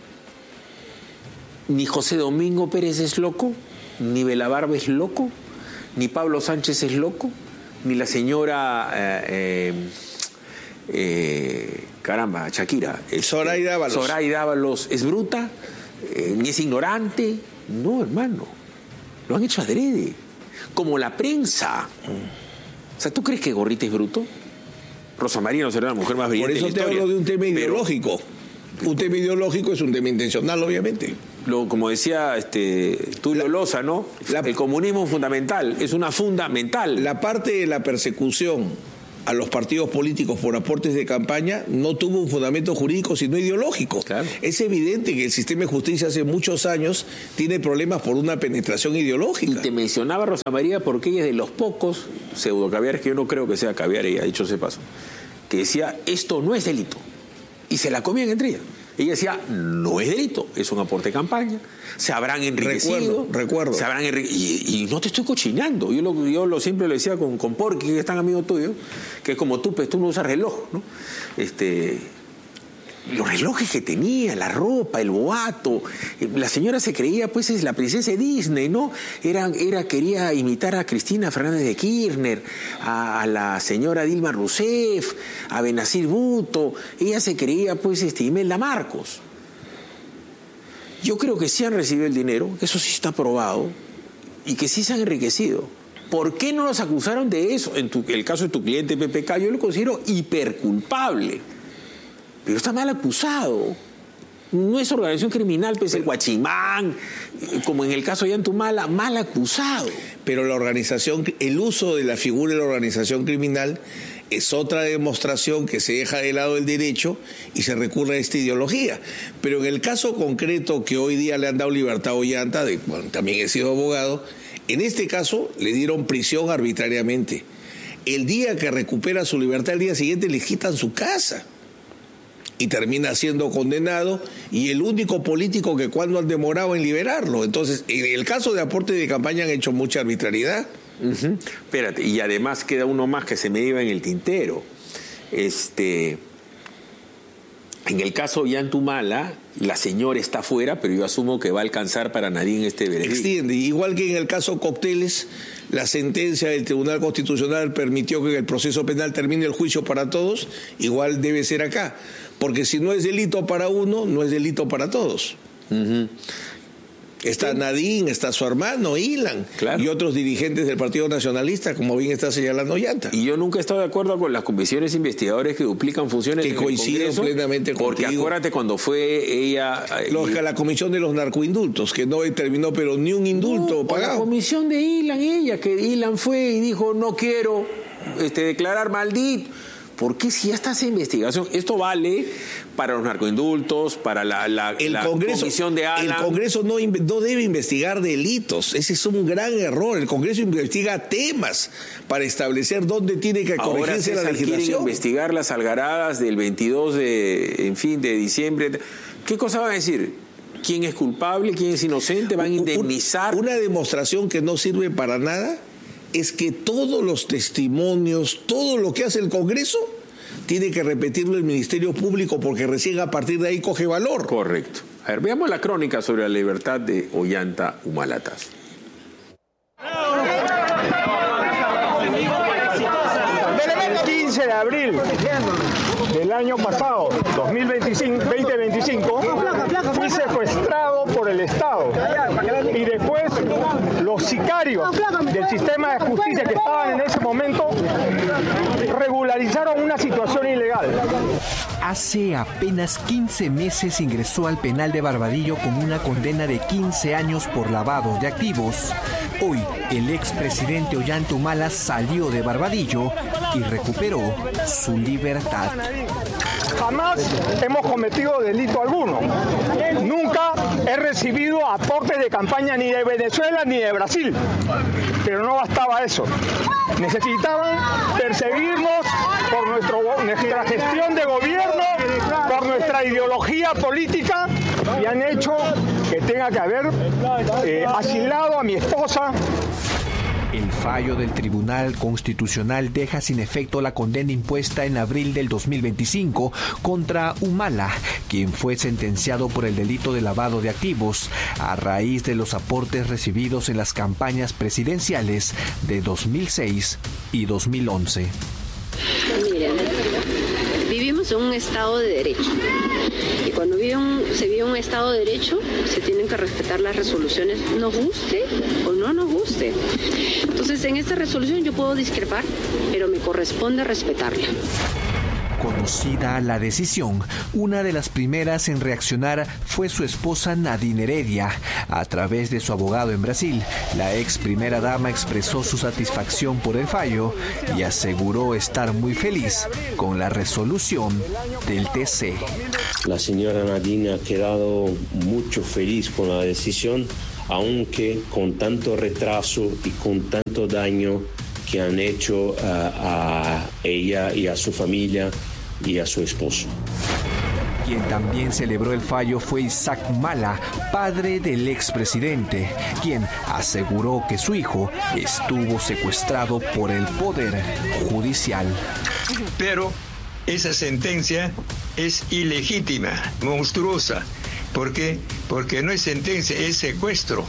ni José Domingo Pérez es loco, ni Belabarba es loco, ni Pablo Sánchez es loco, ni la señora eh, eh, eh, caramba, Shakira. Es, Zoraida Ábalos. Zoraida Ábalos es bruta, eh, ni es ignorante. No, hermano. Lo han hecho adrede. Como la prensa. O sea, ¿tú crees que Gorriti es bruto? Rosa María no será la mujer más brillante de la historia. Por eso te hablo de un tema ideológico. Pero, un tema ideológico es un tema intencional, obviamente. Lo, como decía este, Tulio Loza, ¿no? La, el comunismo fundamental, es una fundamental. La parte de la persecución a los partidos políticos por aportes de campaña no tuvo un fundamento jurídico sino ideológico. Claro. Es evidente que el sistema de justicia hace muchos años tiene problemas por una penetración ideológica. Y te mencionaba Rosa María porque ella es de los pocos pseudo caviares, que yo no creo que sea caviar, ella ha dicho ese paso, que decía esto no es delito y se la comían entre ellas. Ella decía, no es delito, es un aporte de campaña, se habrán enriquecido. Recuerdo, recuerdo. Se habrán enrique... y, y no te estoy cochinando. Yo lo, yo lo siempre lo decía con, con Porky, que es tan amigo tuyo, que es como tú, pues tú no usas reloj, ¿no? Este, los relojes que tenía, la ropa, el boato, la señora se creía, pues, es la princesa de Disney, ¿no? Era, era, quería imitar a Cristina Fernández de Kirchner, a, a la señora Dilma Rousseff, a Benazir Bhutto. Ella se creía, pues, este, Imelda Marcos. Yo creo que sí han recibido el dinero, que eso sí está probado, y que sí se han enriquecido. ¿Por qué no los acusaron de eso? En tu, el caso de tu cliente P P K, yo lo considero hiperculpable. Pero está mal acusado. No es organización criminal, pues el guachimán, como en el caso de Yantumala, mal acusado. Pero la organización, el uso de la figura de la organización criminal es otra demostración que se deja de lado el derecho y se recurre a esta ideología. Pero en el caso concreto que hoy día le han dado libertad a Ollanta, de, bueno, también he sido abogado, en este caso le dieron prisión arbitrariamente. El día que recupera su libertad, el día siguiente le quitan su casa. Y termina siendo condenado, y el único político que cuando han demorado en liberarlo. Entonces, en el caso de aporte de campaña han hecho mucha arbitrariedad. Uh-huh. Espérate, y además queda uno más que se me iba en el tintero. Este, en el caso de Yantumala, la señora está fuera, pero yo asumo que va a alcanzar para Nadine este veredicto. Extiende, igual que en el caso Cócteles, la sentencia del Tribunal Constitucional permitió que en el proceso penal termine el juicio para todos, igual debe ser acá. Porque si no es delito para uno, no es delito para todos. Uh-huh. Está Nadine, está su hermano, Ilan, claro, y otros dirigentes del Partido Nacionalista, como bien está señalando Ollanta. Y yo nunca he estado de acuerdo con las comisiones investigadoras que duplican funciones. Que coinciden plenamente contigo. Porque acuérdate cuando fue ella... Los, y... La comisión de los narcoindultos, que no determinó pero ni un indulto no, pagado. La comisión de Ilan, ella, que Ilan fue y dijo, no quiero este, declarar maldito. ¿Por qué si ya está esa investigación? Esto vale para los narcoindultos, para la, la, el la Congreso, comisión de Alan. El Congreso no, no debe investigar delitos. Ese es un gran error. El Congreso investiga temas para establecer dónde tiene que corregirse Ahora, la legislación. Quieren investigar las algaradas del veintidós de, en fin, de diciembre. ¿Qué cosa van a decir? ¿Quién es culpable? ¿Quién es inocente? ¿Van a indemnizar? Una demostración que no sirve para nada es que todos los testimonios, todo lo que hace el Congreso, tiene que repetirlo el Ministerio Público, porque recién a partir de ahí coge valor. Correcto. A ver, veamos la crónica sobre la libertad de Ollanta Humalatas. El quince de abril del año pasado, dos mil veinticinco, veinte veinticinco, fui secuestrado por el Estado y después los sicarios del sistema de justicia que estaban en ese momento regularizaron una situación ilegal. Hace apenas quince meses ingresó al penal de Barbadillo con una condena de quince años por lavado de activos. Hoy, el expresidente Ollanta Humala salió de Barbadillo y recuperó su libertad. Jamás hemos cometido delito alguno. Nunca he recibido aportes de campaña ni de Venezuela ni de Brasil. Pero no bastaba eso. Necesitaban perseguirnos por nuestro, nuestra gestión de gobierno, por nuestra ideología política, y han hecho que tenga que haber eh, asilado a mi esposa. El fallo del Tribunal Constitucional deja sin efecto la condena impuesta en abril del dos mil veinticinco contra Humala, quien fue sentenciado por el delito de lavado de activos a raíz de los aportes recibidos en las campañas presidenciales de dos mil seis y dos mil once. Miren, vivimos vivimos en un Estado de Derecho. Y cuando vive un, se vive un Estado de Derecho, se tienen que respetar las resoluciones, nos guste o no nos guste. Entonces, en esta resolución yo puedo discrepar, pero me corresponde respetarla. Conocida la decisión, una de las primeras en reaccionar fue su esposa Nadine Heredia. A través de su abogado en Brasil, la ex primera dama expresó su satisfacción por el fallo y aseguró estar muy feliz con la resolución del T C. La señora Nadine ha quedado mucho feliz con la decisión, aunque con tanto retraso y con tanto daño que han hecho a, a ella y a su familia y a su esposo. Quien también celebró el fallo fue Isaac Humala, padre del expresidente, quien aseguró que su hijo estuvo secuestrado por el poder judicial. Pero esa sentencia es ilegítima, monstruosa. ¿Por qué? Porque no es sentencia, es secuestro.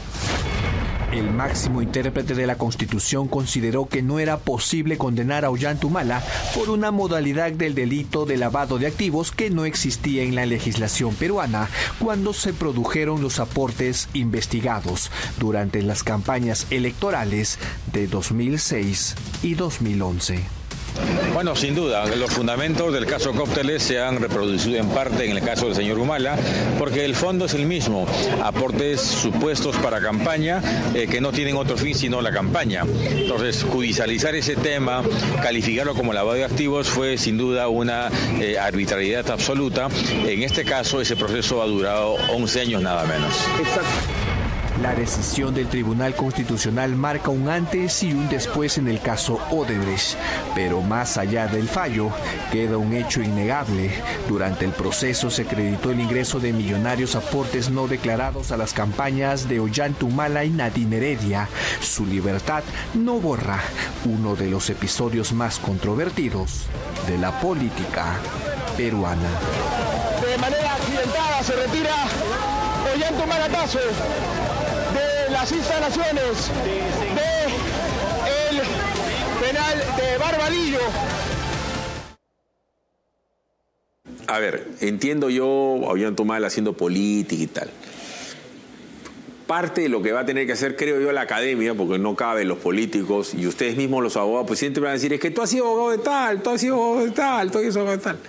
El máximo intérprete de la Constitución consideró que no era posible condenar a Ollanta Humala por una modalidad del delito de lavado de activos que no existía en la legislación peruana cuando se produjeron los aportes investigados durante las campañas electorales de dos mil seis y dos mil once. Bueno, sin duda, los fundamentos del caso Cócteles se han reproducido en parte en el caso del señor Humala, porque el fondo es el mismo, aportes supuestos para campaña eh, que no tienen otro fin sino la campaña. Entonces, judicializar ese tema, calificarlo como lavado de activos fue sin duda una eh, arbitrariedad absoluta. En este caso, ese proceso ha durado once años nada menos. Exacto. La decisión del Tribunal Constitucional marca un antes y un después en el caso Odebrecht, pero más allá del fallo, queda un hecho innegable. Durante el proceso se acreditó el ingreso de millonarios aportes no declarados a las campañas de Ollanta Humala y Nadine Heredia. Su libertad no borra uno de los episodios más controvertidos de la política peruana. De manera accidentada se retira Ollanta Humala Tasso de las instalaciones del penal de Barbadillo. A ver, entiendo yo a Ollanta Humala haciendo política y tal. Parte de lo que va a tener que hacer, creo yo, la academia, porque no caben los políticos y ustedes mismos los abogados, pues siempre van a decir, es que tú has sido abogado de tal, tú has sido abogado de tal, tú has sido abogado de tal.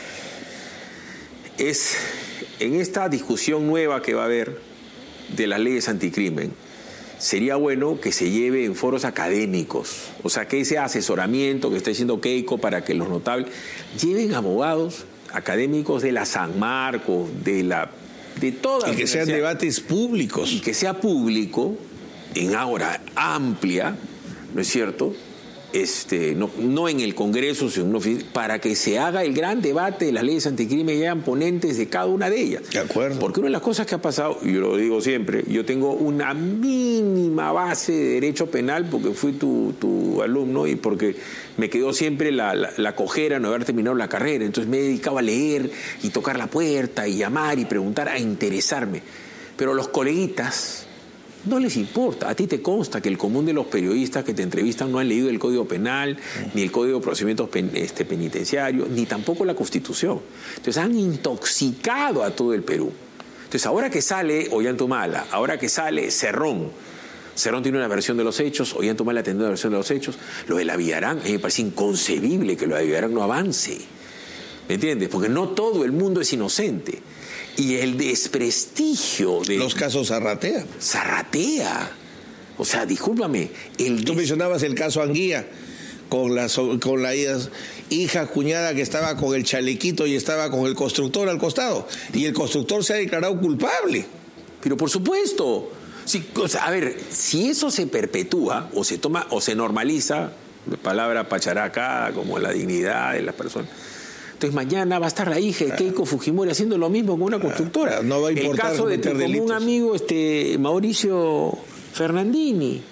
Es en esta discusión nueva que va a haber de las leyes anticrimen, sería bueno que se lleve en foros académicos, o sea, que ese asesoramiento que está diciendo Keiko para que los notables lleven abogados académicos de la San Marcos, de la de todas, y que sean debates públicos, y que sea público en ahora amplia, ¿no es cierto? Este, no, no en el Congreso, sino para que se haga el gran debate de las leyes anticrimen y hayan ponentes de cada una de ellas. De acuerdo. Porque una de las cosas que ha pasado, y yo lo digo siempre, yo tengo una mínima base de derecho penal porque fui tu, tu alumno y porque me quedó siempre la, la, la cojera no haber terminado la carrera. Entonces me he dedicado a leer y tocar la puerta y llamar y preguntar, a interesarme. Pero los coleguitas no les importa. A ti te consta que el común de los periodistas que te entrevistan no han leído el Código Penal, ni el Código de Procedimientos pen, este, Penitenciarios, ni tampoco la Constitución. Entonces han intoxicado a todo el Perú. Entonces ahora que sale Ollanta Humala, ahora que sale Cerrón, Cerrón tiene una versión de los hechos, Ollanta Humala tiene una versión de los hechos, lo de la Villarán, a mí me parece inconcebible que lo de la Villarán no avance. ¿Me entiendes? Porque no todo el mundo es inocente. Y el desprestigio de... Los casos Zarratea. Zarratea. O sea, discúlpame. El Tú des... mencionabas el caso Anguía, con la, con la hija cuñada que estaba con el chalequito y estaba con el constructor al costado. Y el constructor se ha declarado culpable. Pero por supuesto. Sí, o sea, a ver, si eso se perpetúa o se toma o se normaliza, palabra pacharacada como la dignidad de las personas... Entonces mañana va a estar la hija de Keiko Fujimori haciendo lo mismo con una constructora. No va a importar. El caso de tu común amigo este, Mauricio Fernandini.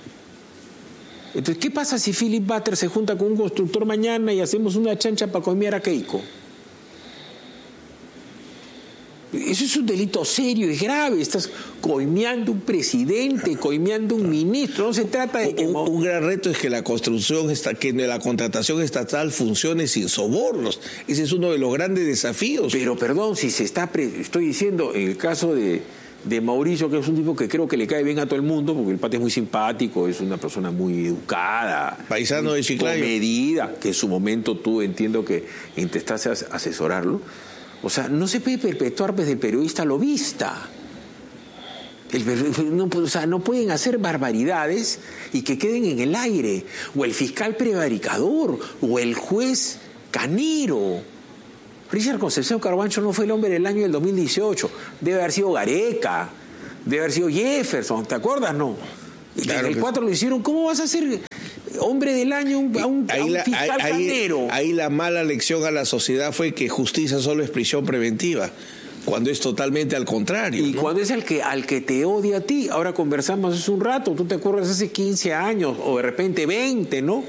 Entonces, ¿qué pasa si Philip Butter se junta con un constructor mañana y hacemos una chancha para comer a Keiko? Eso Eso es un delito serio y grave. Estás coimeando un presidente, coimeando un ministro. No se trata de que... Un, un gran reto es que la construcción, está, que la contratación estatal funcione sin sobornos. Ese es uno de los grandes desafíos. Pero perdón, si se está... Pre... Estoy diciendo, en el caso de, de Mauricio, que es un tipo que creo que le cae bien a todo el mundo, porque el pata es muy simpático, es una persona muy educada. Paisano de Chiclayo. Comedida, que en su momento tú entiendo que intentaste asesorarlo. O sea, no se puede perpetuar desde el periodista lobista. El, no, o sea, no pueden hacer barbaridades y que queden en el aire. O el fiscal prevaricador, o el juez canero. Richard Concepción Carbancho no fue el hombre del año del dos mil dieciocho. Debe haber sido Gareca, debe haber sido Jefferson, ¿te acuerdas? No. Claro, en el cuatro lo hicieron. ¿Cómo vas a hacer hombre del año a un, a un, ahí a un la, fiscal ahí, canero? Ahí la mala lección a la sociedad fue que justicia solo es prisión preventiva, cuando es totalmente al contrario. Y ¿no? cuando es al que, al que te odia a ti. Ahora conversamos hace un rato, tú te acuerdas hace quince años, o de repente veinte, ¿no?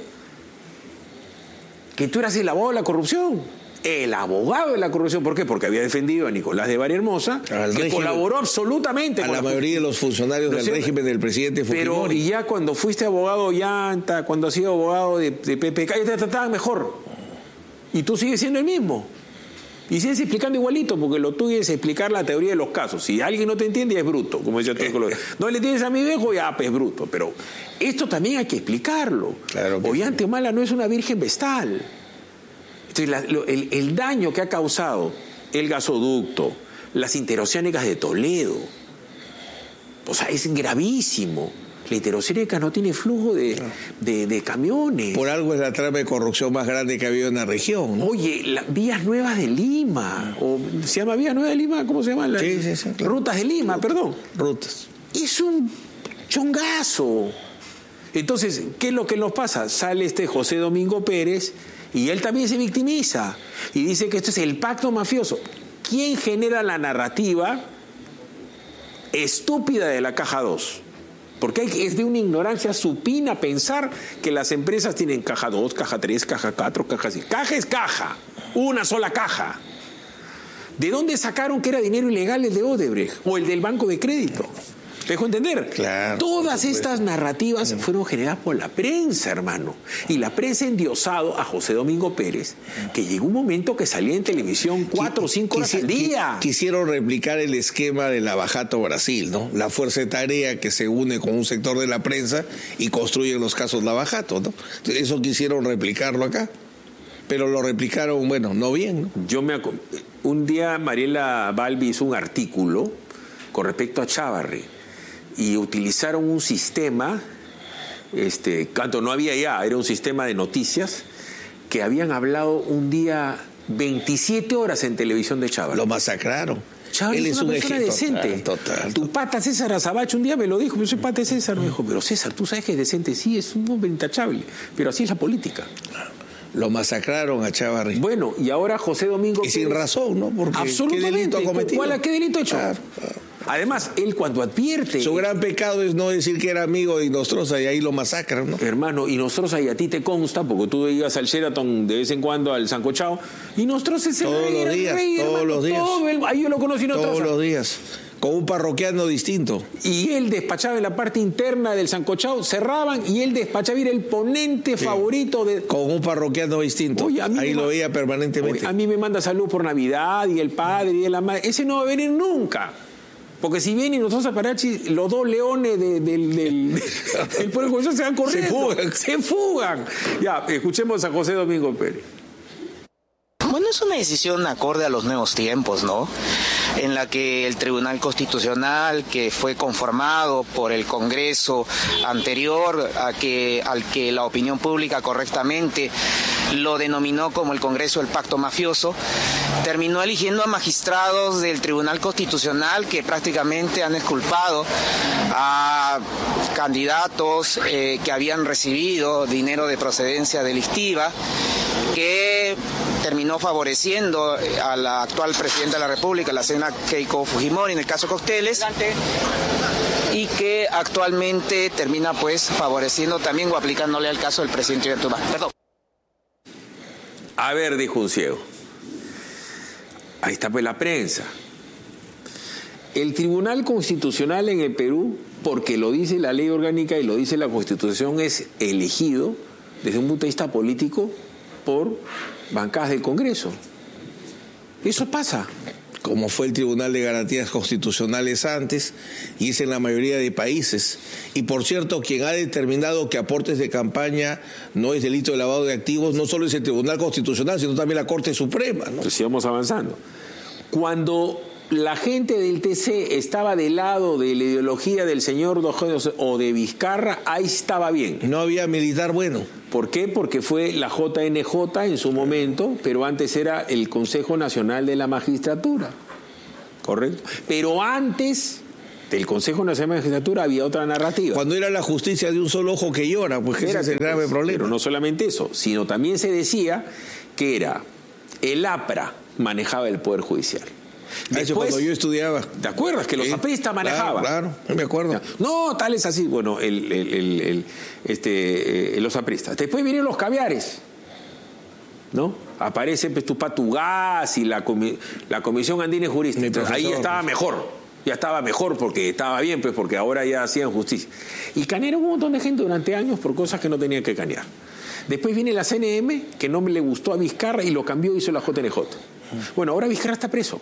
Que tú eras el abogado de la corrupción. El abogado de la corrupción. ¿Por qué? Porque había defendido a Nicolás de Bari-Hermosa, al que régimen, colaboró absolutamente a con la, la mayoría de los funcionarios ¿no del régimen del presidente Fujimori. Pero y ya cuando fuiste abogado Llanta, cuando has sido abogado de, de P P K, ya te trataban mejor. Y tú sigues siendo el mismo. Y sigues explicando igualito, porque lo tuyo es explicar la teoría de los casos. Si alguien no te entiende, es bruto, como decía tu colega. No le tienes a mi viejo, ya, pues es bruto. Pero esto también hay que explicarlo. Claro que Ollanta Humala no es una virgen vestal. Entonces, la, lo, el, el daño que ha causado el gasoducto, las interoceánicas de Toledo, o sea, es gravísimo. La interoceánica no tiene flujo de, no. de, de camiones. Por algo es la trama de corrupción más grande que ha habido en la región, ¿no? Oye, las Vías Nuevas de Lima, o ¿se llama Vías Nuevas de Lima? ¿Cómo se llama? La, sí, sí, sí, claro. Rutas de Lima, Rutas. perdón. Rutas. Es un chongazo. Entonces, ¿qué es lo que nos pasa? Sale este José Domingo Pérez y él también se victimiza y dice que esto es el pacto mafioso. ¿Quién genera la narrativa estúpida de la caja dos? Porque hay, es de una ignorancia supina pensar que las empresas tienen caja dos, caja tres, caja cuatro, caja cinco. Caja es caja, una sola caja. ¿De dónde sacaron que era dinero ilegal el de Odebrecht o el del Banco de Crédito? ¿Te dejo entender? Claro, todas estas narrativas fueron generadas por la prensa, hermano. Y la prensa ha endiosado a José Domingo Pérez, que llegó un momento que salía en televisión cuatro o cinco horas al día. Quisieron replicar el esquema de Lavajato Brasil, ¿no? La fuerza de tarea que se une con un sector de la prensa y construyen los casos Lavajato, ¿no? Eso quisieron replicarlo acá. Pero lo replicaron, bueno, no bien, ¿no? Yo me ac- un día Mariela Balbi hizo un artículo con respecto a Chávarri. Y utilizaron un sistema, este, canto no había ya, era un sistema de noticias, que habían hablado un día veintisiete horas en televisión de Chávarri. Lo masacraron. Chávarri Él es, es una un persona ejemplo decente. Total, total, tu pata César Azabache un día me lo dijo, yo soy pata de César, me dijo, pero César, tú sabes que es decente, sí, es un hombre intachable, pero así es la política. Lo masacraron a Chávarri. Bueno, y ahora José Domingo Y sin Pérez, razón, ¿no? Porque absolutamente. ¿qué delito ha cometido? ¿Cuál, ¿Qué delito ha hecho? Claro, claro. Además, él cuando advierte... Su gran pecado es no decir que era amigo de Inostroza y ahí lo masacran, ¿no? Hermano, Inostroza, y a ti te consta, porque tú ibas al Sheraton de vez en cuando, al sancochado, Inostroza es el todos rey, los días, rey, todos hermano, los días. todo el, ahí yo lo conocí Inostroza. Todos los días. Con un parroquiano distinto. Y él despachaba en la parte interna del sancochado, cerraban y él despachaba, era el ponente sí. favorito de... Con un parroquiano distinto. Oye, ahí lo veía permanentemente. Oye, a mí me manda salud por Navidad y el padre y la madre. Ese no va a venir nunca. Porque si vienen nosotros a Parachi, los dos leones de, de, del, del, del Poder Judicial se van corriendo. Se fugan. Se fugan. Ya, escuchemos a José Domingo Pérez. Bueno, es una decisión acorde a los nuevos tiempos, ¿no? En la que el Tribunal Constitucional, que fue conformado por el Congreso anterior, a que, al que la opinión pública correctamente lo denominó como el Congreso del Pacto Mafioso, terminó eligiendo a magistrados del Tribunal Constitucional que prácticamente han exculpado a candidatos eh, que habían recibido dinero de procedencia delictiva, que terminó favoreciendo a la actual presidenta de la República, la señora Keiko Fujimori, en el caso Cocteles, y que actualmente termina pues favoreciendo también o aplicándole al caso del presidente Ollanta Humala. Perdón. A ver, dijo un ciego. Ahí está pues la prensa. El Tribunal Constitucional en el Perú, porque lo dice la ley orgánica y lo dice la Constitución, es elegido desde un punto de vista político por bancadas del Congreso. Eso pasa. Como fue el Tribunal de Garantías Constitucionales antes, y es en la mayoría de países. Y por cierto, quien ha determinado que aportes de campaña no es delito de lavado de activos, no solo es el Tribunal Constitucional, sino también la Corte Suprema, ¿no? Pues sigamos avanzando. Cuando la gente del T C estaba del lado de la ideología del señor Dojones o de Vizcarra, ahí estaba bien. No había militar bueno. ¿Por qué? Porque fue la J N J en su momento, pero antes era el Consejo Nacional de la Magistratura. ¿Correcto? Pero antes del Consejo Nacional de la Magistratura había otra narrativa. Cuando era la justicia de un solo ojo que llora, pues ese es el grave problema. Pero no solamente eso, sino también se decía que era el A P R A manejaba el Poder Judicial. Después, cuando yo estudiaba. ¿Te acuerdas que los sí, apristas manejaban? Claro, claro, me acuerdo. No, tal es así. Bueno, el, el, el, el, este, eh, los apristas. Después vienen los caviares, ¿no? Aparece pues, Tupatugás y la, comi la Comisión Andina de Juristas. Entonces, ahí estaba mejor. Ya estaba mejor porque estaba bien, pues porque ahora ya hacían justicia. Y canearon un montón de gente durante años por cosas que no tenían que canear. Después viene la C N M, que no me le gustó a Vizcarra y lo cambió y hizo la J N J. Bueno, ahora Vizcarra está preso.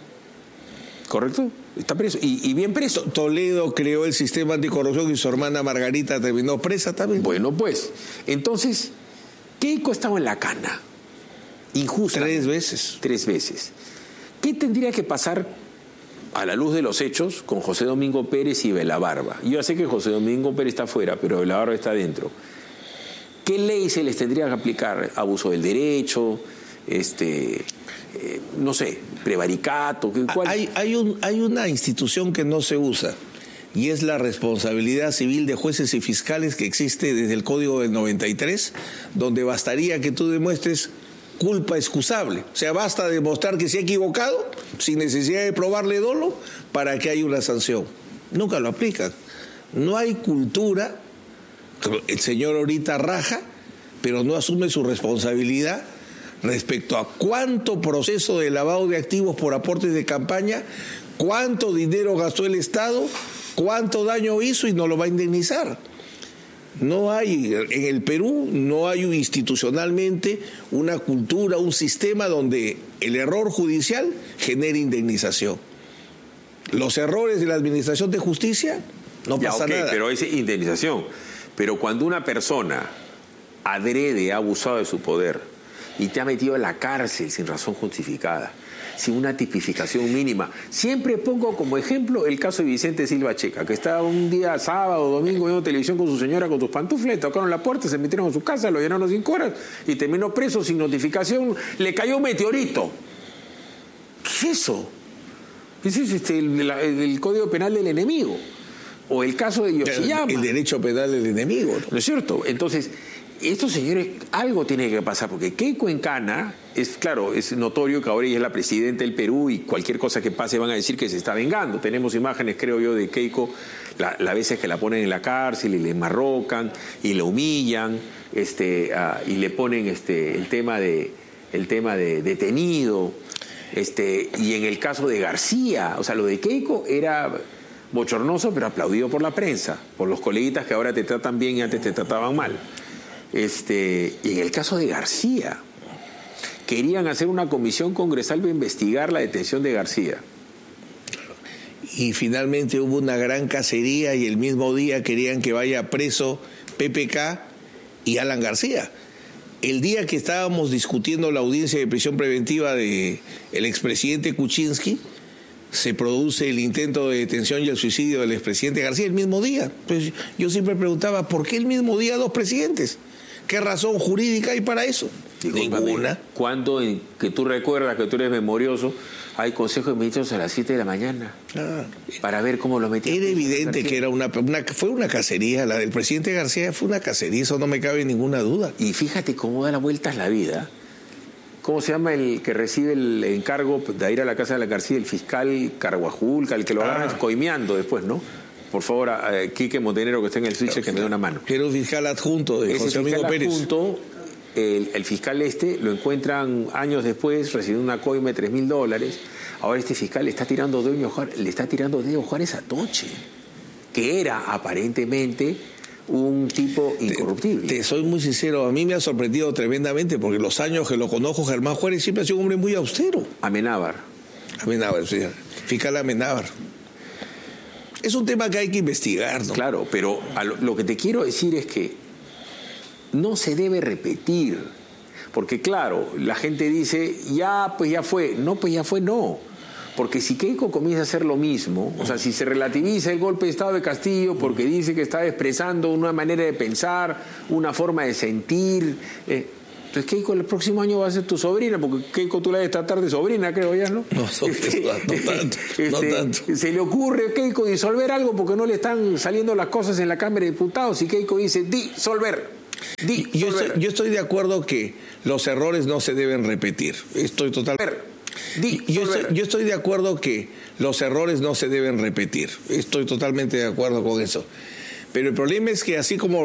¿Correcto? Está preso. Y, y bien preso. Toledo creó el sistema anticorrupción y su hermana Margarita terminó presa también. Bueno, pues. Entonces, Keiko estaba en la cana. Injusta. Tres veces. Tres veces. ¿Qué tendría que pasar a la luz de los hechos con José Domingo Pérez y Belabarba? Yo ya sé que José Domingo Pérez está afuera, pero Belabarba está adentro. ¿Qué ley se les tendría que aplicar? Abuso del derecho, este... Eh, no sé, prevaricato. ¿Cuál? Hay, hay, un, hay una institución que no se usa y es la responsabilidad civil de jueces y fiscales que existe desde el Código del noventa y tres, donde bastaría que tú demuestres culpa excusable. O sea, basta demostrar que se ha equivocado sin necesidad de probarle dolo para que haya una sanción. Nunca lo aplican. No hay cultura. El señor ahorita raja, pero no asume su responsabilidad respecto a cuánto proceso de lavado de activos por aportes de campaña, cuánto dinero gastó el Estado, cuánto daño hizo y no lo va a indemnizar. No hay, en el Perú no hay institucionalmente una cultura, un sistema donde el error judicial genere indemnización. Los errores de la administración de justicia, no ya, pasa okay, nada. Pero es indemnización. Pero cuando una persona adrede ha abusado de su poder y te ha metido en la cárcel sin razón justificada, sin una tipificación mínima. Siempre pongo como ejemplo el caso de Vicente Silva Checa, que estaba un día sábado o domingo viendo televisión con su señora con sus pantuflas, tocaron la puerta, se metieron en su casa, lo llenaron cinco horas y terminó preso sin notificación, le cayó un meteorito. ¿Qué es eso? Ese es este, el, el, el Código Penal del enemigo. O el caso de Yoshiyama. El, el derecho penal del enemigo, ¿no? ¿No es cierto? Entonces, estos señores, algo tiene que pasar, porque Keiko en cana, es claro, es notorio que ahora ella es la presidenta del Perú y cualquier cosa que pase van a decir que se está vengando. Tenemos imágenes, creo yo, de Keiko, las la veces que la ponen en la cárcel y le enmarrocan y la humillan, este, uh, y le ponen este, el tema de, el tema de detenido, este, y en el caso de García, o sea, lo de Keiko era bochornoso, pero aplaudido por la prensa, por los coleguitas que ahora te tratan bien y antes te trataban mal. Este, y en el caso de García, querían hacer una comisión congresal para investigar la detención de García. Y finalmente hubo una gran cacería y el mismo día querían que vaya preso P P K y Alan García. El día que estábamos discutiendo la audiencia de prisión preventiva del expresidente Kuczynski, se produce el intento de detención y el suicidio del expresidente García el mismo día. Pues yo siempre preguntaba, ¿por qué el mismo día dos presidentes? ¿Qué razón jurídica hay para eso? Ninguna. ¿Cuándo, que tú recuerdas, que tú eres memorioso, hay consejo de ministros a las siete de la mañana? Ah, para ver cómo lo metieron. Era evidente que era una, una, fue una cacería. La del presidente García fue una cacería, eso no me cabe ninguna duda. Y fíjate cómo da la vuelta la vida. ¿Cómo se llama el que recibe el encargo de ir a la casa de la García? El fiscal Carguajulca, el que lo agarran ah. coimeando después, ¿no? Por favor, a, a Quique Montenegro, que está en el switch, que me dé una mano. Que era un fiscal adjunto de Ese José Domingo Pérez. Adjunto el, el fiscal este lo encuentran años después recibiendo una coima de tres mil dólares. Ahora este fiscal le está tirando dedo Juárez, le está tirando dedo Juárez a Toche, que era aparentemente un tipo incorruptible. Te, te soy muy sincero, a mí me ha sorprendido tremendamente porque los años que lo conozco, Germán Juárez siempre ha sido un hombre muy austero. Amenábar. Amenábar, sí. Fiscal Amenábar. Es un tema que hay que investigar, ¿no? Claro, pero a lo, lo que te quiero decir es que no se debe repetir. Porque claro, la gente dice, ya, pues ya fue. No, pues ya fue, no. Porque si Keiko comienza a hacer lo mismo, o sea, si se relativiza el golpe de Estado de Castillo porque dice que está expresando una manera de pensar, una forma de sentir, eh, entonces Keiko el próximo año va a ser tu sobrina, porque Keiko tú la debes tratar de sobrina, creo ya, ¿no? No, no, este, no tanto, este, no tanto. Se le ocurre a Keiko disolver algo porque no le están saliendo las cosas en la Cámara de Diputados y Keiko dice, disolver. disolver. Yo estoy, yo estoy de acuerdo que los errores no se deben repetir. Estoy totalmente... Yo estoy, yo estoy de acuerdo que los errores no se deben repetir. Estoy totalmente de acuerdo con eso. Pero el problema es que así como